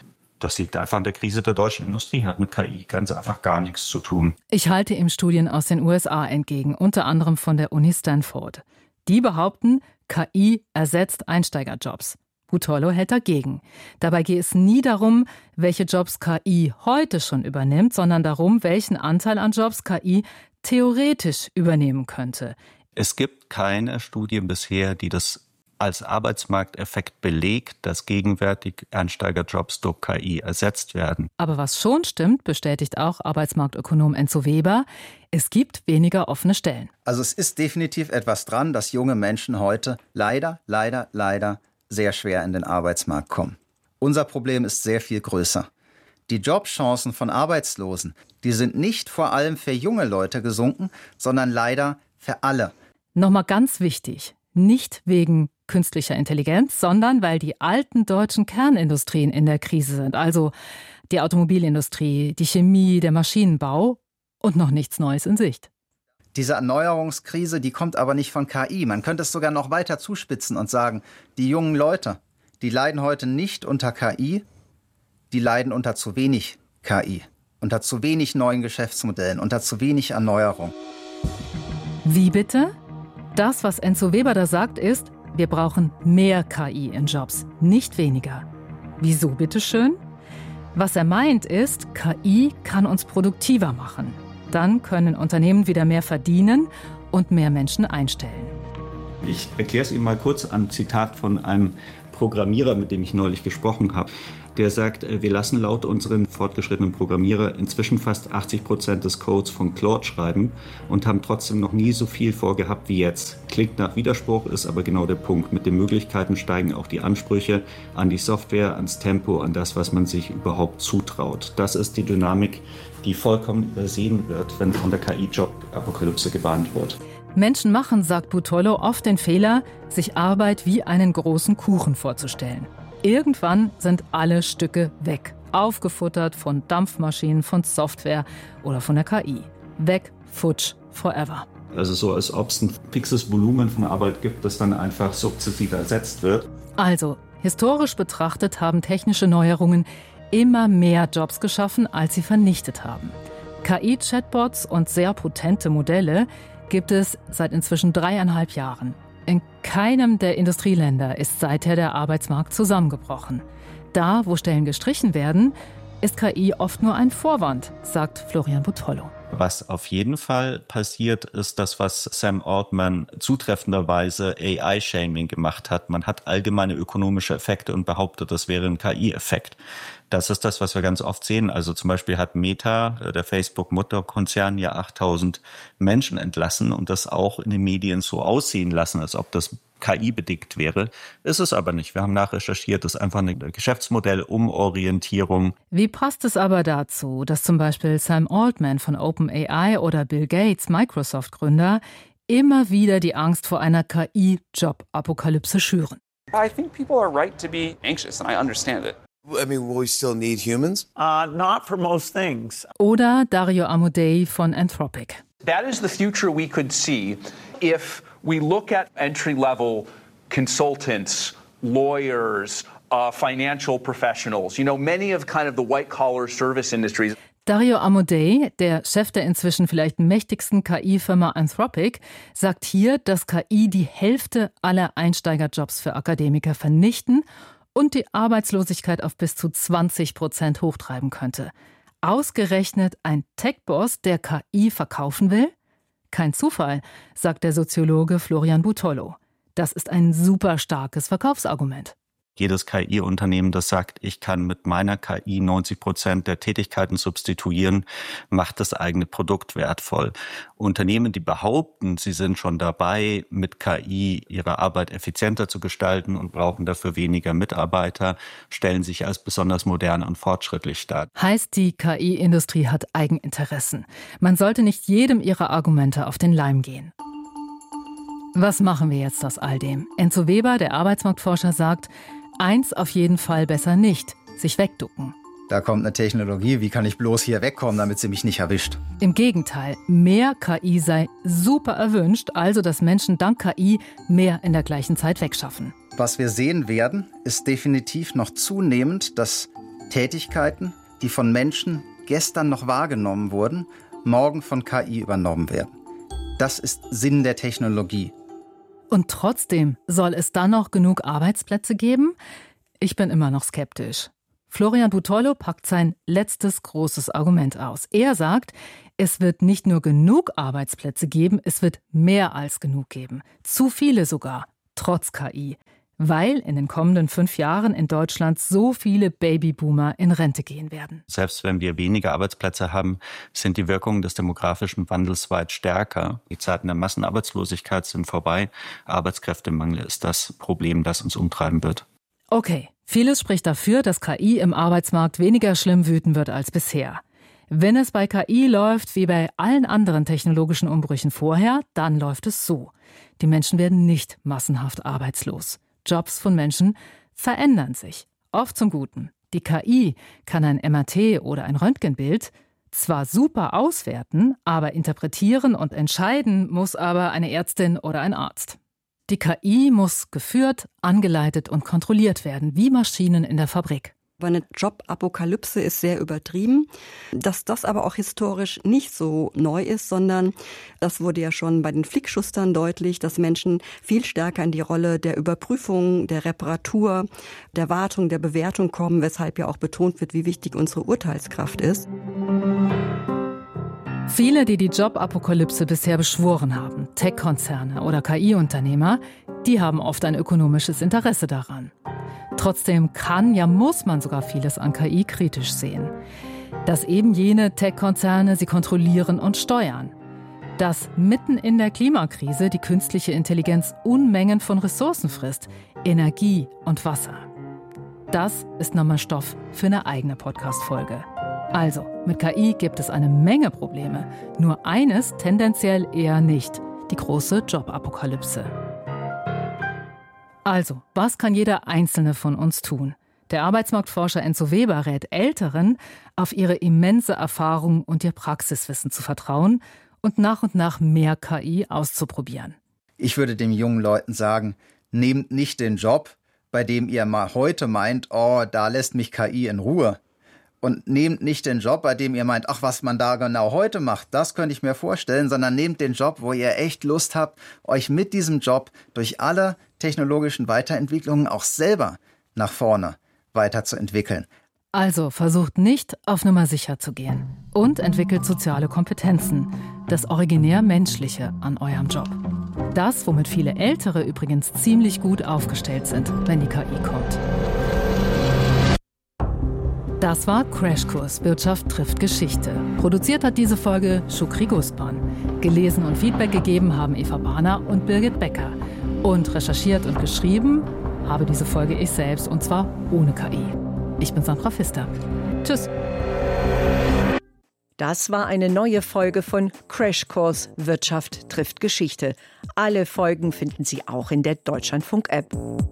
Das liegt einfach an der Krise der deutschen Industrie, hat mit KI ganz einfach gar nichts zu tun. Ich halte ihm Studien aus den USA entgegen, unter anderem von der Uni Stanford. Die behaupten, KI ersetzt Einsteigerjobs. Butolo hält dagegen. Dabei gehe es nie darum, welche Jobs KI heute schon übernimmt, sondern darum, welchen Anteil an Jobs KI theoretisch übernehmen könnte. Es gibt keine Studie bisher, die das als Arbeitsmarkteffekt belegt, dass gegenwärtig Einsteigerjobs durch KI ersetzt werden. Aber was schon stimmt, bestätigt auch Arbeitsmarktökonom Enzo Weber, es gibt weniger offene Stellen. Also es ist definitiv etwas dran, dass junge Menschen heute leider sehr schwer in den Arbeitsmarkt kommen. Unser Problem ist sehr viel größer. Die Jobchancen von Arbeitslosen, die sind nicht vor allem für junge Leute gesunken, sondern leider für alle. Nochmal ganz wichtig, nicht wegen künstlicher Intelligenz, sondern weil die alten deutschen Kernindustrien in der Krise sind. Also die Automobilindustrie, die Chemie, der Maschinenbau und noch nichts Neues in Sicht. Diese Erneuerungskrise, die kommt aber nicht von KI. Man könnte es sogar noch weiter zuspitzen und sagen, die jungen Leute, die leiden heute nicht unter KI, die leiden unter zu wenig KI, unter zu wenig neuen Geschäftsmodellen, unter zu wenig Erneuerung. Wie bitte? Das, was Enzo Weber da sagt, ist, wir brauchen mehr KI in Jobs, nicht weniger. Wieso bitteschön? Was er meint ist, KI kann uns produktiver machen. Dann können Unternehmen wieder mehr verdienen und mehr Menschen einstellen. Ich erkläre es Ihnen mal kurz an Zitat von einem Programmierer, mit dem ich neulich gesprochen habe. Der sagt, wir lassen laut unseren fortgeschrittenen Programmierer inzwischen fast 80% des Codes von Claude schreiben und haben trotzdem noch nie so viel vorgehabt wie jetzt. Klingt nach Widerspruch, ist aber genau der Punkt. Mit den Möglichkeiten steigen auch die Ansprüche an die Software, ans Tempo, an das, was man sich überhaupt zutraut. Das ist die Dynamik, die vollkommen übersehen wird, wenn von der KI-Job-Apokalypse gewarnt wird. Menschen machen, sagt Butolo, oft den Fehler, sich Arbeit wie einen großen Kuchen vorzustellen. Irgendwann sind alle Stücke weg, aufgefuttert von Dampfmaschinen, von Software oder von der KI. Weg, futsch, forever. Also so, als ob es ein fixes Volumen von Arbeit gibt, das dann einfach sukzessive ersetzt wird. Also, historisch betrachtet haben technische Neuerungen immer mehr Jobs geschaffen, als sie vernichtet haben. KI-Chatbots und sehr potente Modelle gibt es seit inzwischen 3,5 Jahren. In keinem der Industrieländer ist seither der Arbeitsmarkt zusammengebrochen. Da, wo Stellen gestrichen werden, ist KI oft nur ein Vorwand, sagt Florian Butolo. Was auf jeden Fall passiert, ist das, was Sam Altman zutreffenderweise AI-Shaming gemacht hat. Man hat allgemeine ökonomische Effekte und behauptet, das wäre ein KI-Effekt. Das ist das, was wir ganz oft sehen. Also zum Beispiel hat Meta, der Facebook-Mutterkonzern, ja 8.000 Menschen entlassen und das auch in den Medien so aussehen lassen, als ob das KI-bedingt wäre. Ist es aber nicht. Wir haben nachrecherchiert, das ist einfach eine Geschäftsmodellumorientierung. Wie passt es aber dazu, dass zum Beispiel Sam Altman von OpenAI oder Bill Gates, Microsoft-Gründer, immer wieder die Angst vor einer KI-Job-Apokalypse schüren? I think people are right to be anxious, and I understand it. I mean, will we still need humans? Not for most things. Oder Dario Amodei von Anthropic. That is the future we could see if we look at entry-level consultants, lawyers, financial professionals. You know, many of kind of the white-collar service industries. Dario Amodei, der Chef der inzwischen vielleicht mächtigsten KI-Firma Anthropic, sagt hier, dass KI die Hälfte aller Einsteigerjobs für Akademiker vernichten und die Arbeitslosigkeit auf bis zu 20% hochtreiben könnte. Ausgerechnet ein Tech-Boss, der KI verkaufen will? Kein Zufall, sagt der Soziologe Florian Butolo. Das ist ein super starkes Verkaufsargument. Jedes KI-Unternehmen, das sagt, ich kann mit meiner KI 90% der Tätigkeiten substituieren, macht das eigene Produkt wertvoll. Unternehmen, die behaupten, sie sind schon dabei, mit KI ihre Arbeit effizienter zu gestalten und brauchen dafür weniger Mitarbeiter, stellen sich als besonders modern und fortschrittlich dar. Heißt, die KI-Industrie hat Eigeninteressen. Man sollte nicht jedem ihrer Argumente auf den Leim gehen. Was machen wir jetzt aus all dem? Enzo Weber, der Arbeitsmarktforscher, sagt, eins auf jeden Fall besser nicht, sich wegducken. Da kommt eine Technologie, wie kann ich bloß hier wegkommen, damit sie mich nicht erwischt? Im Gegenteil, mehr KI sei super erwünscht, also dass Menschen dank KI mehr in der gleichen Zeit wegschaffen. Was wir sehen werden, ist definitiv noch zunehmend, dass Tätigkeiten, die von Menschen gestern noch wahrgenommen wurden, morgen von KI übernommen werden. Das ist Sinn der Technologie. Und trotzdem soll es dann noch genug Arbeitsplätze geben? Ich bin immer noch skeptisch. Florian Butollo packt sein letztes großes Argument aus. Er sagt, es wird nicht nur genug Arbeitsplätze geben, es wird mehr als genug geben. Zu viele sogar, trotz KI. Weil in den kommenden 5 Jahren in Deutschland so viele Babyboomer in Rente gehen werden. Selbst wenn wir weniger Arbeitsplätze haben, sind die Wirkungen des demografischen Wandels weit stärker. Die Zeiten der Massenarbeitslosigkeit sind vorbei. Arbeitskräftemangel ist das Problem, das uns umtreiben wird. Okay, vieles spricht dafür, dass KI im Arbeitsmarkt weniger schlimm wüten wird als bisher. Wenn es bei KI läuft wie bei allen anderen technologischen Umbrüchen vorher, dann läuft es so. Die Menschen werden nicht massenhaft arbeitslos. Jobs von Menschen verändern sich, oft zum Guten. Die KI kann ein MRT oder ein Röntgenbild zwar super auswerten, aber interpretieren und entscheiden muss aber eine Ärztin oder ein Arzt. Die KI muss geführt, angeleitet und kontrolliert werden, wie Maschinen in der Fabrik. Eine Jobapokalypse ist sehr übertrieben. Dass das aber auch historisch nicht so neu ist, sondern das wurde ja schon bei den Flickschustern deutlich, dass Menschen viel stärker in die Rolle der Überprüfung, der Reparatur, der Wartung, der Bewertung kommen, weshalb ja auch betont wird, wie wichtig unsere Urteilskraft ist. Viele, die die Jobapokalypse bisher beschworen haben, Tech-Konzerne oder KI-Unternehmer, die haben oft ein ökonomisches Interesse daran. Trotzdem kann, ja muss man sogar vieles an KI kritisch sehen. Dass eben jene Tech-Konzerne sie kontrollieren und steuern. Dass mitten in der Klimakrise die künstliche Intelligenz Unmengen von Ressourcen frisst, Energie und Wasser. Das ist nochmal Stoff für eine eigene Podcast-Folge. Also, mit KI gibt es eine Menge Probleme. Nur eines tendenziell eher nicht: die große Jobapokalypse. Also, was kann jeder Einzelne von uns tun? Der Arbeitsmarktforscher Enzo Weber rät Älteren, auf ihre immense Erfahrung und ihr Praxiswissen zu vertrauen und nach mehr KI auszuprobieren. Ich würde den jungen Leuten sagen, nehmt nicht den Job, bei dem ihr mal heute meint, oh, da lässt mich KI in Ruhe. Und nehmt nicht den Job, bei dem ihr meint, ach, was man da genau heute macht, das könnte ich mir vorstellen, sondern nehmt den Job, wo ihr echt Lust habt, euch mit diesem Job durch alle technologischen Weiterentwicklungen auch selber nach vorne weiterzuentwickeln. Also versucht nicht, auf Nummer sicher zu gehen und entwickelt soziale Kompetenzen, das originär Menschliche an eurem Job. Das, womit viele Ältere übrigens ziemlich gut aufgestellt sind, wenn die KI kommt. Das war Crashkurs Wirtschaft trifft Geschichte. Produziert hat diese Folge Shukri Guspan. Gelesen und Feedback gegeben haben Eva Bahner und Birgit Becker. Und recherchiert und geschrieben habe diese Folge ich selbst, und zwar ohne KI. Ich bin Sandra Pfister. Tschüss. Das war eine neue Folge von Crashkurs Wirtschaft trifft Geschichte. Alle Folgen finden Sie auch in der Deutschlandfunk-App.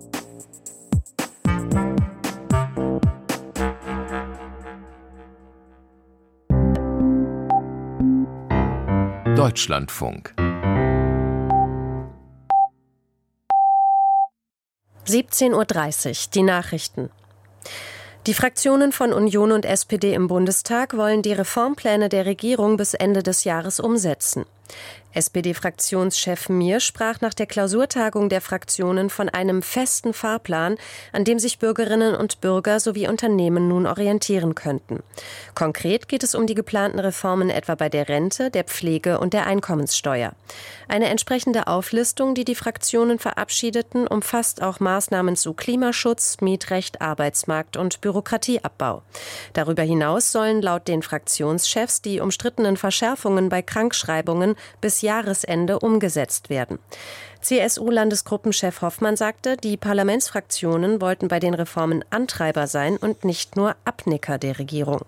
Deutschlandfunk 17:30 Uhr, die Nachrichten. Die Fraktionen von Union und SPD im Bundestag wollen die Reformpläne der Regierung bis Ende des Jahres umsetzen. SPD-Fraktionschef Mier sprach nach der Klausurtagung der Fraktionen von einem festen Fahrplan, an dem sich Bürgerinnen und Bürger sowie Unternehmen nun orientieren könnten. Konkret geht es um die geplanten Reformen etwa bei der Rente, der Pflege und der Einkommenssteuer. Eine entsprechende Auflistung, die die Fraktionen verabschiedeten, umfasst auch Maßnahmen zu Klimaschutz, Mietrecht, Arbeitsmarkt und Bürokratieabbau. Darüber hinaus sollen laut den Fraktionschefs die umstrittenen Verschärfungen bei Krankschreibungen bis Jahresende umgesetzt werden. CSU-Landesgruppenchef Hoffmann sagte, die Parlamentsfraktionen wollten bei den Reformen Antreiber sein und nicht nur Abnicker der Regierung.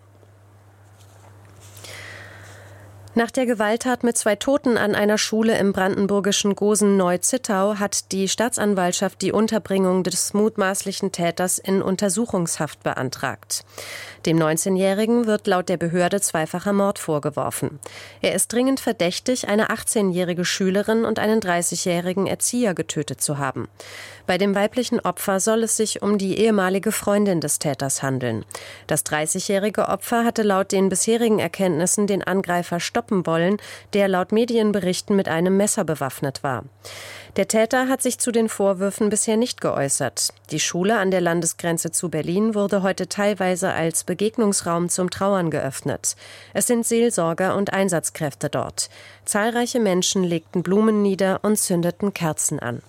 Nach der Gewalttat mit 2 Toten an einer Schule im brandenburgischen Gosen-Neu-Zittau hat die Staatsanwaltschaft die Unterbringung des mutmaßlichen Täters in Untersuchungshaft beantragt. Dem 19-Jährigen wird laut der Behörde zweifacher Mord vorgeworfen. Er ist dringend verdächtig, eine 18-jährige Schülerin und einen 30-jährigen Erzieher getötet zu haben. Bei dem weiblichen Opfer soll es sich um die ehemalige Freundin des Täters handeln. Das 30-jährige Opfer hatte laut den bisherigen Erkenntnissen den Angreifer stoppen wollen, der laut Medienberichten mit einem Messer bewaffnet war. Der Täter hat sich zu den Vorwürfen bisher nicht geäußert. Die Schule an der Landesgrenze zu Berlin wurde heute teilweise als Begegnungsraum zum Trauern geöffnet. Es sind Seelsorger und Einsatzkräfte dort. Zahlreiche Menschen legten Blumen nieder und zündeten Kerzen an.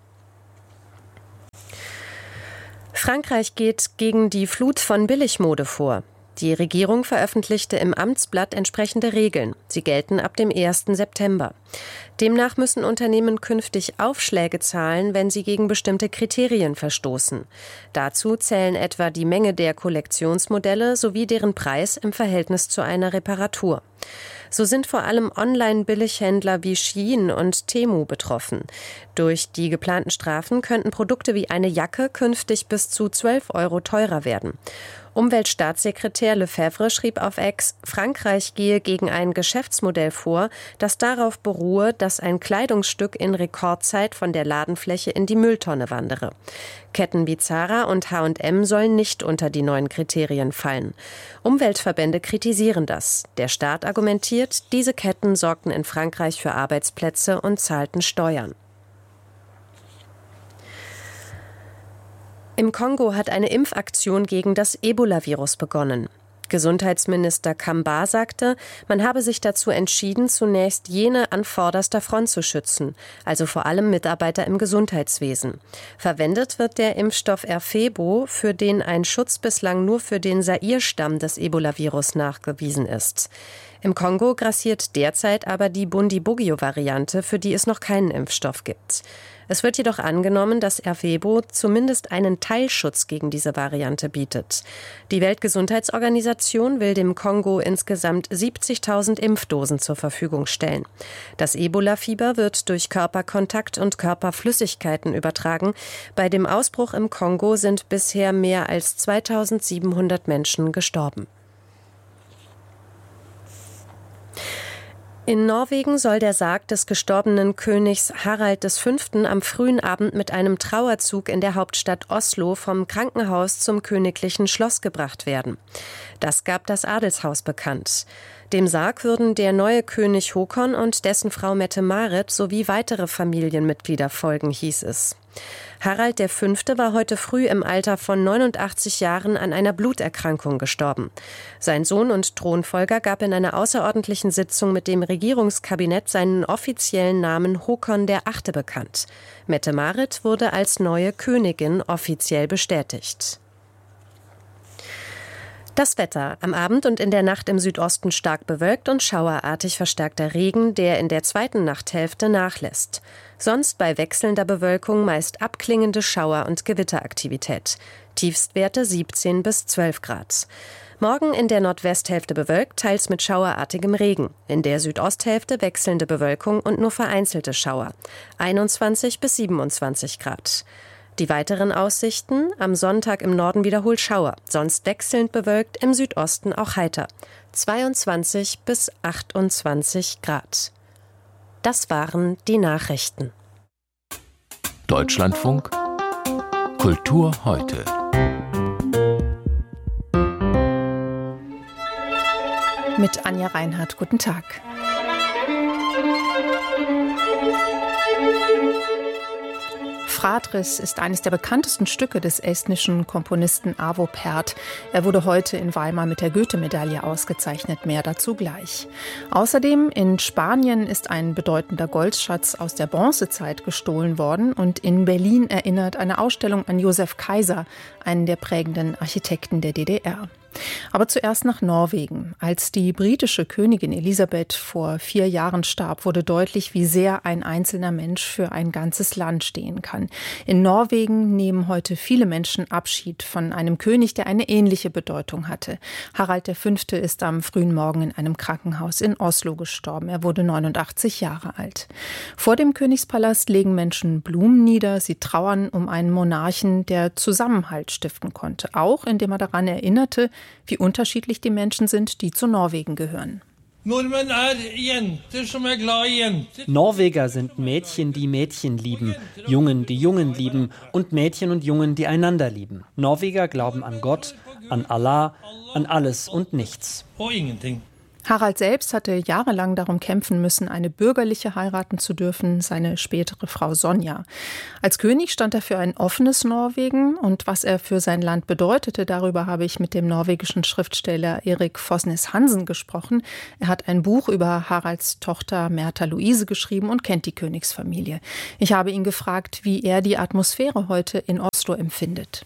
Frankreich geht gegen die Flut von Billigmode vor. Die Regierung veröffentlichte im Amtsblatt entsprechende Regeln. Sie gelten ab dem 1. September. Demnach müssen Unternehmen künftig Aufschläge zahlen, wenn sie gegen bestimmte Kriterien verstoßen. Dazu zählen etwa die Menge der Kollektionsmodelle sowie deren Preis im Verhältnis zu einer Reparatur. So sind vor allem Online-Billighändler wie Shein und Temu betroffen. Durch die geplanten Strafen könnten Produkte wie eine Jacke künftig bis zu 12 € teurer werden. Umweltstaatssekretär Lefebvre schrieb auf X, Frankreich gehe gegen ein Geschäftsmodell vor, das darauf beruhe, dass ein Kleidungsstück in Rekordzeit von der Ladenfläche in die Mülltonne wandere. Ketten wie Zara und H&M sollen nicht unter die neuen Kriterien fallen. Umweltverbände kritisieren das. Der Staat argumentiert, diese Ketten sorgten in Frankreich für Arbeitsplätze und zahlten Steuern. Im Kongo hat eine Impfaktion gegen das Ebola-Virus begonnen. Gesundheitsminister Kamba sagte, man habe sich dazu entschieden, zunächst jene an vorderster Front zu schützen, also vor allem Mitarbeiter im Gesundheitswesen. Verwendet wird der Impfstoff Ervebo, für den ein Schutz bislang nur für den Zaire-Stamm des Ebola-Virus nachgewiesen ist. Im Kongo grassiert derzeit aber die Bundibugyo-Variante, für die es noch keinen Impfstoff gibt. Es wird jedoch angenommen, dass Ervebo zumindest einen Teilschutz gegen diese Variante bietet. Die Weltgesundheitsorganisation will dem Kongo insgesamt 70.000 Impfdosen zur Verfügung stellen. Das Ebola-Fieber wird durch Körperkontakt und Körperflüssigkeiten übertragen. Bei dem Ausbruch im Kongo sind bisher mehr als 2.700 Menschen gestorben. In Norwegen soll der Sarg des gestorbenen Königs Harald V. am frühen Abend mit einem Trauerzug in der Hauptstadt Oslo vom Krankenhaus zum königlichen Schloss gebracht werden. Das gab das Adelshaus bekannt. Dem Sarg würden der neue König Håkon und dessen Frau Mette-Marit sowie weitere Familienmitglieder folgen, hieß es. Harald V. war heute früh im Alter von 89 Jahren an einer Bluterkrankung gestorben. Sein Sohn und Thronfolger gab in einer außerordentlichen Sitzung mit dem Regierungskabinett seinen offiziellen Namen Håkon VIII. Bekannt. Mette-Marit wurde als neue Königin offiziell bestätigt. Das Wetter. Am Abend und in der Nacht im Südosten stark bewölkt und schauerartig verstärkter Regen, der in der zweiten Nachthälfte nachlässt. Sonst bei wechselnder Bewölkung meist abklingende Schauer- und Gewitteraktivität. Tiefstwerte 17 bis 12 Grad. Morgen in der Nordwesthälfte bewölkt, teils mit schauerartigem Regen. In der Südosthälfte wechselnde Bewölkung und nur vereinzelte Schauer. 21 bis 27 Grad. Die weiteren Aussichten: am Sonntag im Norden wiederholt Schauer, sonst wechselnd bewölkt, im Südosten auch heiter. 22 bis 28 Grad. Das waren die Nachrichten. Deutschlandfunk Kultur heute. Mit Anja Reinhardt, guten Tag. Fradris ist eines der bekanntesten Stücke des estnischen Komponisten Arvo Pärt. Er wurde heute in Weimar mit der Goethe-Medaille ausgezeichnet. Mehr dazu gleich. Außerdem in Spanien ist ein bedeutender Goldschatz aus der Bronzezeit gestohlen worden und in Berlin erinnert eine Ausstellung an Josef Kaiser, einen der prägenden Architekten der DDR. Aber zuerst nach Norwegen. Als die britische Königin Elisabeth vor 4 Jahren starb, wurde deutlich, wie sehr ein einzelner Mensch für ein ganzes Land stehen kann. In Norwegen nehmen heute viele Menschen Abschied von einem König, der eine ähnliche Bedeutung hatte. Harald V. ist am frühen Morgen in einem Krankenhaus in Oslo gestorben. Er wurde 89 Jahre alt. Vor dem Königspalast legen Menschen Blumen nieder. Sie trauern um einen Monarchen, der Zusammenhalt stiften konnte. Auch indem er daran erinnerte, wie unterschiedlich die Menschen sind, die zu Norwegen gehören. Norweger sind Mädchen, die Mädchen lieben, Jungen, die Jungen lieben und Mädchen und Jungen, die einander lieben. Norweger glauben an Gott, an Allah, an alles und nichts. Harald selbst hatte jahrelang darum kämpfen müssen, eine bürgerliche heiraten zu dürfen, seine spätere Frau Sonja. Als König stand er für ein offenes Norwegen und was er für sein Land bedeutete, darüber habe ich mit dem norwegischen Schriftsteller Erik Fosnes Hansen gesprochen. Er hat ein Buch über Haralds Tochter Märtha Louise geschrieben und kennt die Königsfamilie. Ich habe ihn gefragt, wie er die Atmosphäre heute in Oslo empfindet.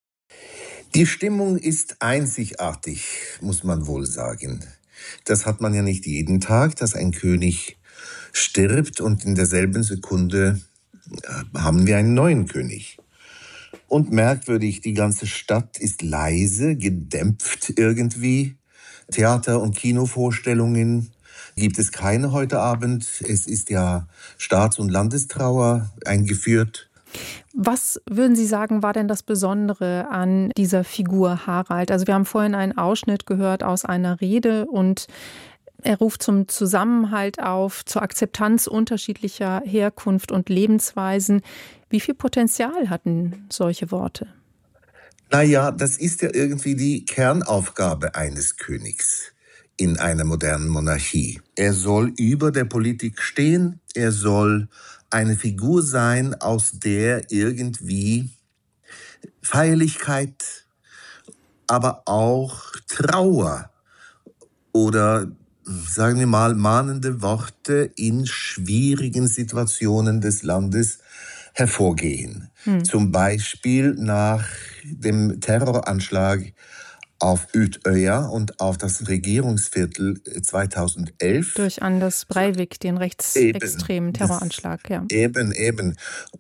Die Stimmung ist einzigartig, muss man wohl sagen. Das hat man ja nicht jeden Tag, dass ein König stirbt und in derselben Sekunde haben wir einen neuen König. Und merkwürdig, die ganze Stadt ist leise, gedämpft irgendwie. Theater- und Kinovorstellungen gibt es keine heute Abend. Es ist ja Staats- und Landestrauer eingeführt. Was würden Sie sagen, war denn das Besondere an dieser Figur Harald? Also wir haben vorhin einen Ausschnitt gehört aus einer Rede und er ruft zum Zusammenhalt auf, zur Akzeptanz unterschiedlicher Herkunft und Lebensweisen. Wie viel Potenzial hatten solche Worte? Naja, das ist ja irgendwie die Kernaufgabe eines Königs in einer modernen Monarchie. Er soll über der Politik stehen, er soll eine Figur sein, aus der irgendwie Feierlichkeit, aber auch Trauer oder, sagen wir mal, mahnende Worte in schwierigen Situationen des Landes hervorgehen. Zum Beispiel nach dem Terroranschlag auf Utøya und auf das Regierungsviertel 2011. Durch Anders Breivik, den rechtsextremen Terroranschlag. Ja. Eben.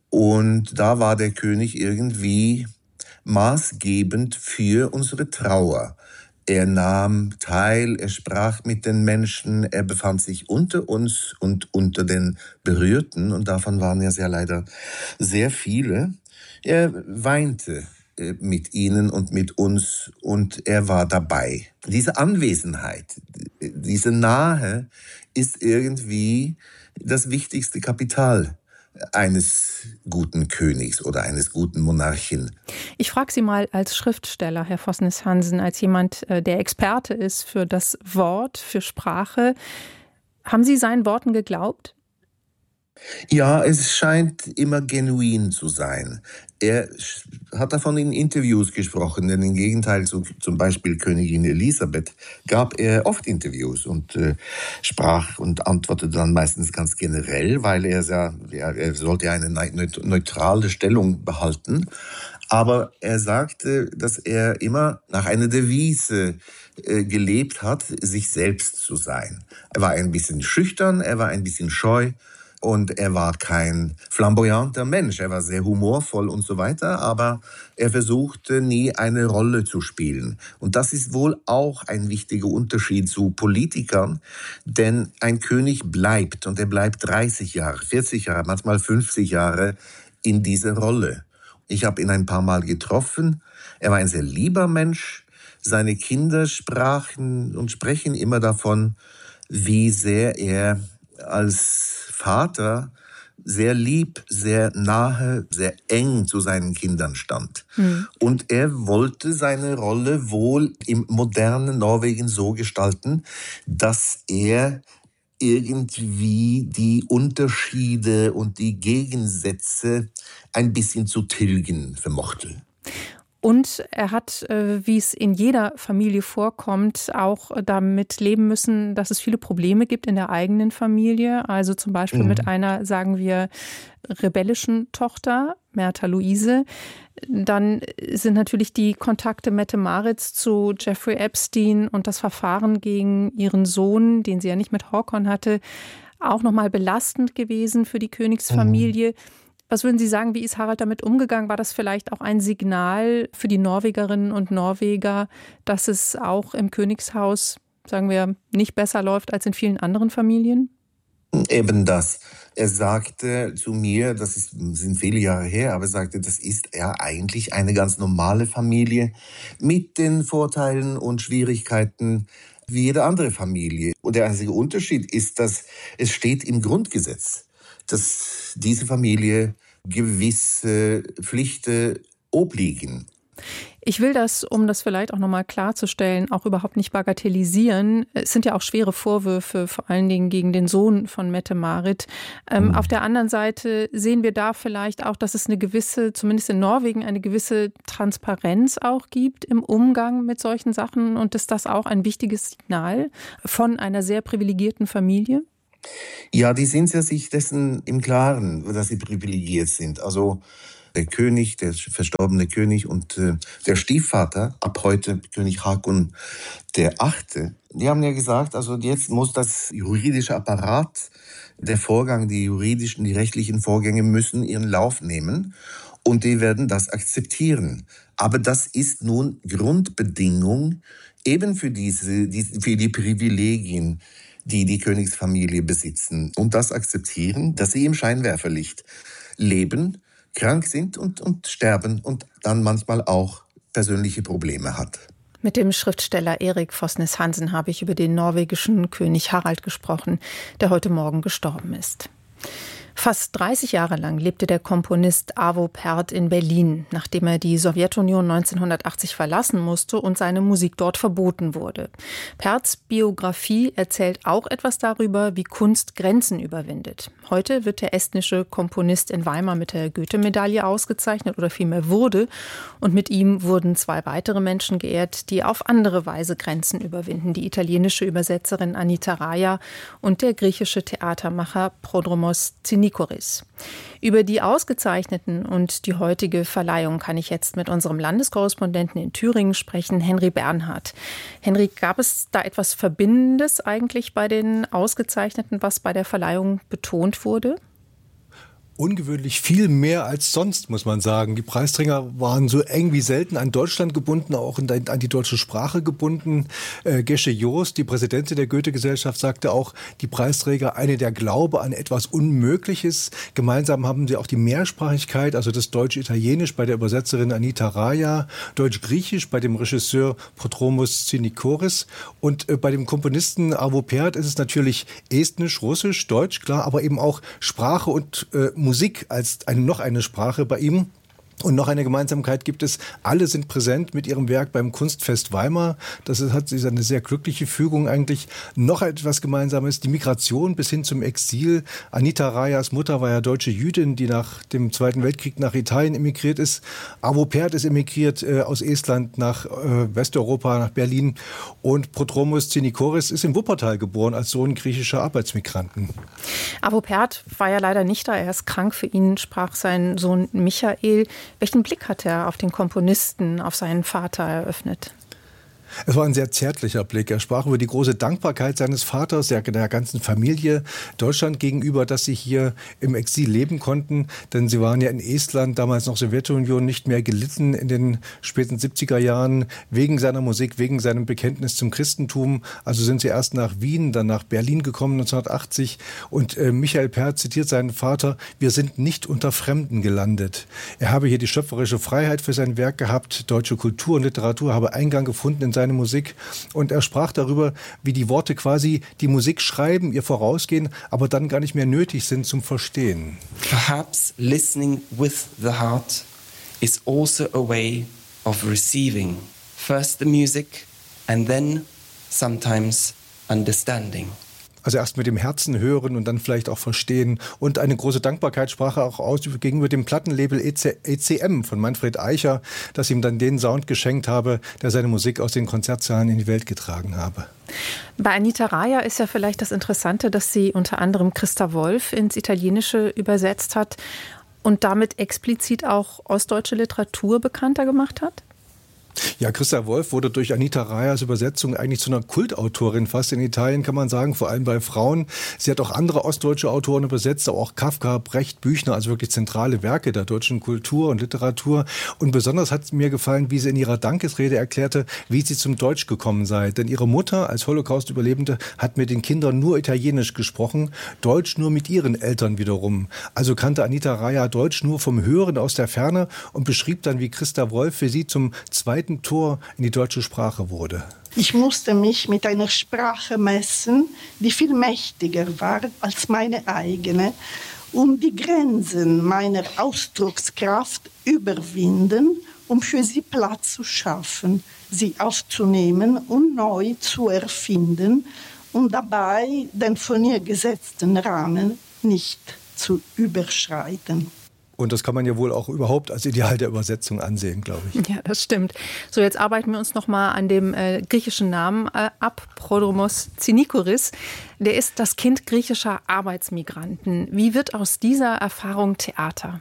Und da war der König irgendwie maßgebend für unsere Trauer. Er nahm teil, er sprach mit den Menschen, er befand sich unter uns und unter den Berührten. Und davon waren ja sehr leider sehr viele. Er weinte mit ihnen und mit uns und er war dabei. Diese Anwesenheit, diese Nahe ist irgendwie das wichtigste Kapital eines guten Königs oder eines guten Monarchen. Ich frage Sie mal als Schriftsteller, Herr Fosnes Hansen, als jemand, der Experte ist für das Wort, für Sprache. Haben Sie seinen Worten geglaubt? Ja, es scheint immer genuin zu sein. Er hat davon in Interviews gesprochen, denn im Gegenteil zu zum Beispiel Königin Elisabeth gab er oft Interviews und sprach und antwortete dann meistens ganz generell, weil er sollte eine neutrale Stellung behalten. Aber er sagte, dass er immer nach einer Devise gelebt hat, sich selbst zu sein. Er war ein bisschen schüchtern, er war ein bisschen scheu. Und er war kein flamboyanter Mensch, er war sehr humorvoll und so weiter, aber er versuchte nie eine Rolle zu spielen. Und das ist wohl auch ein wichtiger Unterschied zu Politikern, denn ein König bleibt und er bleibt 30 Jahre, 40 Jahre, manchmal 50 Jahre in dieser Rolle. Ich habe ihn ein paar Mal getroffen, er war ein sehr lieber Mensch, seine Kinder sprachen und sprechen immer davon, wie sehr er als Vater sehr lieb, sehr nahe, sehr eng zu seinen Kindern stand. Und er wollte seine Rolle wohl im modernen Norwegen so gestalten, dass er irgendwie die Unterschiede und die Gegensätze ein bisschen zu tilgen vermochte. Und er hat, wie es in jeder Familie vorkommt, auch damit leben müssen, dass es viele Probleme gibt in der eigenen Familie. Also zum Beispiel mit einer, sagen wir, rebellischen Tochter, Märtha Louise. Dann sind natürlich die Kontakte Mette-Maritz zu Jeffrey Epstein und das Verfahren gegen ihren Sohn, den sie ja nicht mit Håkon hatte, auch nochmal belastend gewesen für die Königsfamilie. Was würden Sie sagen, wie ist Harald damit umgegangen? War das vielleicht auch ein Signal für die Norwegerinnen und Norweger, dass es auch im Königshaus, sagen wir, nicht besser läuft als in vielen anderen Familien? Eben das. Er sagte zu mir, sind viele Jahre her, aber er sagte, das ist ja eigentlich eine ganz normale Familie mit den Vorteilen und Schwierigkeiten wie jede andere Familie. Und der einzige Unterschied ist, dass es steht im Grundgesetz, dass diese Familie gewisse Pflichten obliegen. Ich will das, um das vielleicht auch nochmal klarzustellen, auch überhaupt nicht bagatellisieren. Es sind ja auch schwere Vorwürfe, vor allen Dingen gegen den Sohn von Mette-Marit. Auf der anderen Seite sehen wir da vielleicht auch, dass es eine gewisse, zumindest in Norwegen, eine gewisse Transparenz auch gibt im Umgang mit solchen Sachen. Und ist das auch ein wichtiges Signal von einer sehr privilegierten Familie? Ja, die sind ja sich dessen im Klaren, dass sie privilegiert sind. Also der König, der verstorbene König und der Stiefvater, ab heute König Haakon VIII., die haben ja gesagt, also jetzt muss das juridische Apparat, der Vorgang, die rechtlichen Vorgänge müssen ihren Lauf nehmen und die werden das akzeptieren. Aber das ist nun Grundbedingung eben für die Privilegien, die die Königsfamilie besitzen und das akzeptieren, dass sie im Scheinwerferlicht leben, krank sind und sterben und dann manchmal auch persönliche Probleme hat. Mit dem Schriftsteller Erik Fosnes Hansen habe ich über den norwegischen König Harald gesprochen, der heute Morgen gestorben ist. Fast 30 Jahre lang lebte der Komponist Arvo Pärt in Berlin, nachdem er die Sowjetunion 1980 verlassen musste und seine Musik dort verboten wurde. Pärts Biografie erzählt auch etwas darüber, wie Kunst Grenzen überwindet. Heute wird der estnische Komponist in Weimar mit der Goethe-Medaille ausgezeichnet oder vielmehr wurde. Und mit ihm wurden 2 weitere Menschen geehrt, die auf andere Weise Grenzen überwinden. Die italienische Übersetzerin Anita Raja und der griechische Theatermacher Prodromos Zinikoris. Über die Ausgezeichneten und die heutige Verleihung kann ich jetzt mit unserem Landeskorrespondenten in Thüringen sprechen, Henry Bernhard. Henry, gab es da etwas Verbindendes eigentlich bei den Ausgezeichneten, was bei der Verleihung betont wurde? Ungewöhnlich viel mehr als sonst, muss man sagen. Die Preisträger waren so eng wie selten an Deutschland gebunden, auch an die deutsche Sprache gebunden. Gesche Joost, die Präsidentin der Goethe-Gesellschaft, sagte auch, die Preisträger, eine der Glaube an etwas Unmögliches. Gemeinsam haben sie auch die Mehrsprachigkeit, also das Deutsch-Italienisch bei der Übersetzerin Anita Raja, Deutsch-Griechisch bei dem Regisseur Prodromos Zinikoris und bei dem Komponisten Arvo Pärt ist es natürlich Estnisch, Russisch, Deutsch, klar, aber eben auch Sprache und Musik als noch eine Sprache bei ihm. Und noch eine Gemeinsamkeit gibt es, alle sind präsent mit ihrem Werk beim Kunstfest Weimar. Das ist eine sehr glückliche Fügung eigentlich. Noch etwas Gemeinsames, die Migration bis hin zum Exil. Anita Rajas Mutter war ja deutsche Jüdin, die nach dem Zweiten Weltkrieg nach Italien emigriert ist. Arvo Pärt ist emigriert aus Estland nach Westeuropa, nach Berlin. Und Prodromos Zinikoris ist in Wuppertal geboren als Sohn griechischer Arbeitsmigranten. Arvo Pärt war ja leider nicht da, er ist krank. Für ihn sprach sein Sohn Michael. Welchen Blick hat er auf den Komponisten, auf seinen Vater eröffnet? Es war ein sehr zärtlicher Blick. Er sprach über die große Dankbarkeit seines Vaters, der ganzen Familie Deutschland gegenüber, dass sie hier im Exil leben konnten. Denn sie waren ja in Estland, damals noch Sowjetunion, nicht mehr gelitten in den späten 70er Jahren wegen seiner Musik, wegen seinem Bekenntnis zum Christentum. Also sind sie erst nach Wien, dann nach Berlin gekommen 1980. Und Michael Pärt zitiert seinen Vater, wir sind nicht unter Fremden gelandet. Er habe hier die schöpferische Freiheit für sein Werk gehabt. Deutsche Kultur und Literatur habe Eingang gefunden in seine Musik und er sprach darüber, wie die Worte quasi die Musik schreiben, ihr vorausgehen, aber dann gar nicht mehr nötig sind zum Verstehen. Perhaps listening with the heart is also a way of receiving first the music and then sometimes understanding. Also erst mit dem Herzen hören und dann vielleicht auch verstehen. Und eine große Dankbarkeit sprach er auch aus gegenüber dem Plattenlabel ECM von Manfred Eicher, das ihm dann den Sound geschenkt habe, der seine Musik aus den Konzertsaalen in die Welt getragen habe. Bei Anita Raja ist ja vielleicht das Interessante, dass sie unter anderem Christa Wolf ins Italienische übersetzt hat und damit explizit auch ostdeutsche Literatur bekannter gemacht hat? Ja, Christa Wolf wurde durch Anita Rajas Übersetzung eigentlich zu einer Kultautorin fast in Italien, kann man sagen, vor allem bei Frauen. Sie hat auch andere ostdeutsche Autoren übersetzt, auch Kafka, Brecht, Büchner, also wirklich zentrale Werke der deutschen Kultur und Literatur. Und besonders hat mir gefallen, wie sie in ihrer Dankesrede erklärte, wie sie zum Deutsch gekommen sei. Denn ihre Mutter als Holocaust-Überlebende hat mit den Kindern nur Italienisch gesprochen, Deutsch nur mit ihren Eltern wiederum. Also kannte Anita Raja Deutsch nur vom Hören aus der Ferne und beschrieb dann, wie Christa Wolf für sie zum zweiten zweiten Tor in die deutsche Sprache wurde. Ich musste mich mit einer Sprache messen, die viel mächtiger war als meine eigene, um die Grenzen meiner Ausdruckskraft überwinden, um für sie Platz zu schaffen, sie aufzunehmen und neu zu erfinden und dabei den von ihr gesetzten Rahmen nicht zu überschreiten. Und das kann man ja wohl auch überhaupt als Ideal der Übersetzung ansehen, glaube ich. Ja, das stimmt. So, jetzt arbeiten wir uns noch mal an dem griechischen Namen ab, Prodromos Zinikoris. Der ist das Kind griechischer Arbeitsmigranten. Wie wird aus dieser Erfahrung Theater?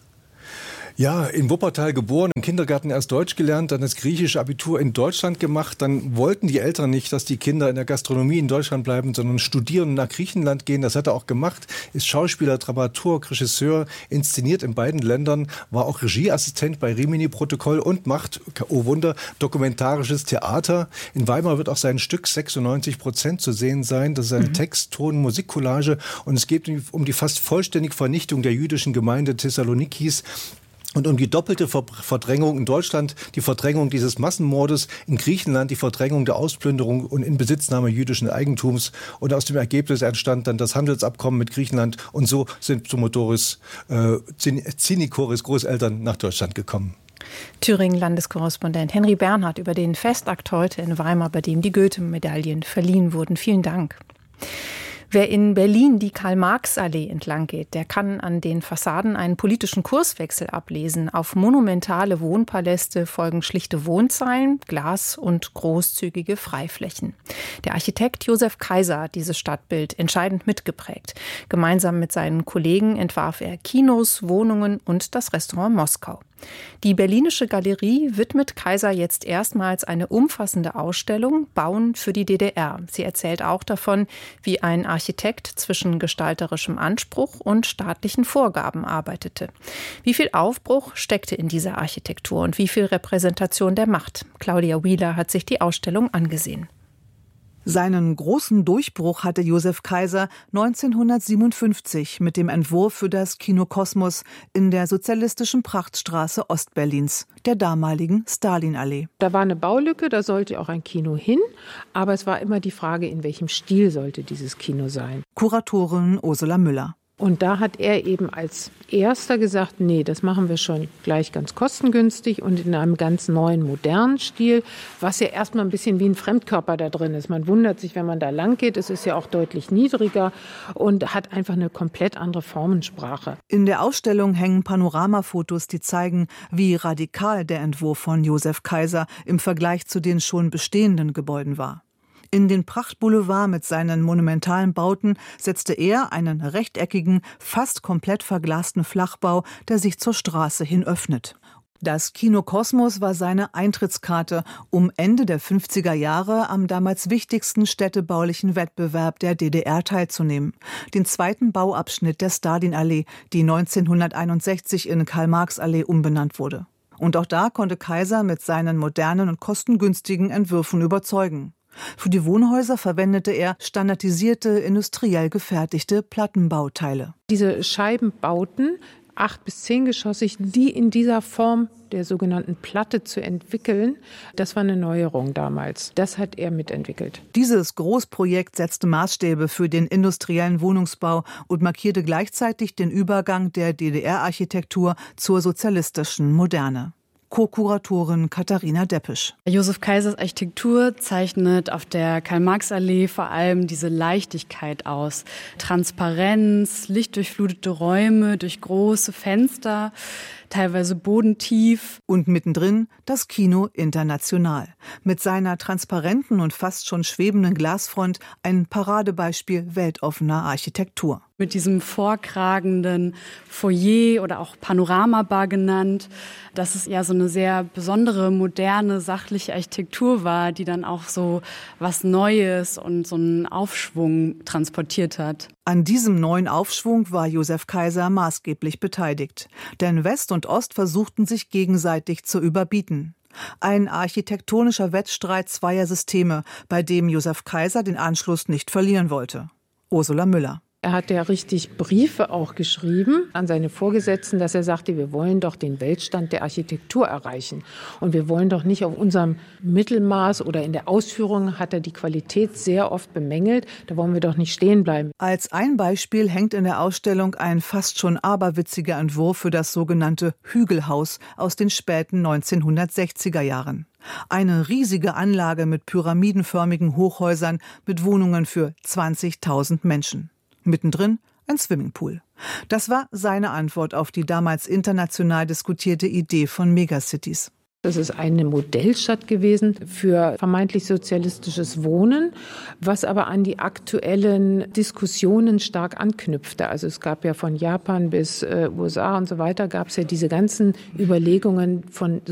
Ja, in Wuppertal geboren, im Kindergarten erst Deutsch gelernt, dann das griechische Abitur in Deutschland gemacht. Dann wollten die Eltern nicht, dass die Kinder in der Gastronomie in Deutschland bleiben, sondern studieren und nach Griechenland gehen. Das hat er auch gemacht, ist Schauspieler, Dramaturg, Regisseur, inszeniert in beiden Ländern, war auch Regieassistent bei Rimini-Protokoll und macht, oh Wunder, dokumentarisches Theater. In Weimar wird auch sein Stück 96% zu sehen sein. Das ist ein Text, Ton, Musikcollage und es geht um die fast vollständige Vernichtung der jüdischen Gemeinde Thessalonikis. Und um die doppelte Verdrängung in Deutschland, die Verdrängung dieses Massenmordes, in Griechenland die Verdrängung der Ausplünderung und Inbesitznahme jüdischen Eigentums. Und aus dem Ergebnis entstand dann das Handelsabkommen mit Griechenland. Und so sind Pseudodoris Zinikoris Großeltern nach Deutschland gekommen. Thüringen-Landeskorrespondent Henry Bernhard über den Festakt heute in Weimar, bei dem die Goethe-Medaillen verliehen wurden. Vielen Dank. Wer in Berlin die Karl-Marx-Allee entlang geht, der kann an den Fassaden einen politischen Kurswechsel ablesen. Auf monumentale Wohnpaläste folgen schlichte Wohnzeilen, Glas und großzügige Freiflächen. Der Architekt Josef Kaiser hat dieses Stadtbild entscheidend mitgeprägt. Gemeinsam mit seinen Kollegen entwarf er Kinos, Wohnungen und das Restaurant Moskau. Die Berlinische Galerie widmet Kaiser jetzt erstmals eine umfassende Ausstellung Bauen für die DDR. Sie erzählt auch davon, wie ein Architekt zwischen gestalterischem Anspruch und staatlichen Vorgaben arbeitete. Wie viel Aufbruch steckte in dieser Architektur und wie viel Repräsentation der Macht? Claudia Wheeler hat sich die Ausstellung angesehen. Seinen großen Durchbruch hatte Josef Kaiser 1957 mit dem Entwurf für das Kino Kosmos in der sozialistischen Prachtstraße Ostberlins, der damaligen Stalinallee. Da war eine Baulücke, da sollte auch ein Kino hin, aber es war immer die Frage, in welchem Stil sollte dieses Kino sein. Kuratorin Ursula Müller. Und da hat er eben als erster gesagt, nee, das machen wir schon gleich ganz kostengünstig und in einem ganz neuen, modernen Stil, was ja erstmal ein bisschen wie ein Fremdkörper da drin ist. Man wundert sich, wenn man da lang geht, es ist ja auch deutlich niedriger und hat einfach eine komplett andere Formensprache. In der Ausstellung hängen Panoramafotos, die zeigen, wie radikal der Entwurf von Josef Kaiser im Vergleich zu den schon bestehenden Gebäuden war. In den Prachtboulevard mit seinen monumentalen Bauten setzte er einen rechteckigen, fast komplett verglasten Flachbau, der sich zur Straße hin öffnet. Das Kino Kosmos war seine Eintrittskarte, um Ende der 50er Jahre am damals wichtigsten städtebaulichen Wettbewerb der DDR teilzunehmen. Den zweiten Bauabschnitt der Stalinallee, die 1961 in Karl-Marx-Allee umbenannt wurde. Und auch da konnte Kaiser mit seinen modernen und kostengünstigen Entwürfen überzeugen. Für die Wohnhäuser verwendete er standardisierte, industriell gefertigte Plattenbauteile. Diese Scheibenbauten, 8- bis 10-geschossig, die in dieser Form der sogenannten Platte zu entwickeln, das war eine Neuerung damals. Das hat er mitentwickelt. Dieses Großprojekt setzte Maßstäbe für den industriellen Wohnungsbau und markierte gleichzeitig den Übergang der DDR-Architektur zur sozialistischen Moderne. Co-Kuratorin Katharina Deppisch. Josef Kaisers Architektur zeichnet auf der Karl-Marx-Allee vor allem diese Leichtigkeit aus. Transparenz, lichtdurchflutete Räume durch große Fenster, teilweise bodentief. Und mittendrin das Kino International. Mit seiner transparenten und fast schon schwebenden Glasfront ein Paradebeispiel weltoffener Architektur. Mit diesem vorkragenden Foyer oder auch Panoramabar genannt, dass es ja so eine sehr besondere, moderne, sachliche Architektur war, die dann auch so was Neues und so einen Aufschwung transportiert hat. An diesem neuen Aufschwung war Josef Kaiser maßgeblich beteiligt. Denn West und Ost versuchten sich gegenseitig zu überbieten. Ein architektonischer Wettstreit zweier Systeme, bei dem Josef Kaiser den Anschluss nicht verlieren wollte. Ursula Müller. Er hat ja richtig Briefe auch geschrieben an seine Vorgesetzten, dass er sagte, wir wollen doch den Weltstand der Architektur erreichen. Und wir wollen doch nicht auf unserem Mittelmaß oder in der Ausführung hat er die Qualität sehr oft bemängelt. Da wollen wir doch nicht stehen bleiben. Als ein Beispiel hängt in der Ausstellung ein fast schon aberwitziger Entwurf für das sogenannte Hügelhaus aus den späten 1960er Jahren. Eine riesige Anlage mit pyramidenförmigen Hochhäusern mit Wohnungen für 20.000 Menschen. Mittendrin ein Swimmingpool. Das war seine Antwort auf die damals international diskutierte Idee von Megacities. Das ist eine Modellstadt gewesen für vermeintlich sozialistisches Wohnen, was aber an die aktuellen Diskussionen stark anknüpfte. Also es gab ja von Japan bis USA und so weiter, gab es ja diese ganzen Überlegungen von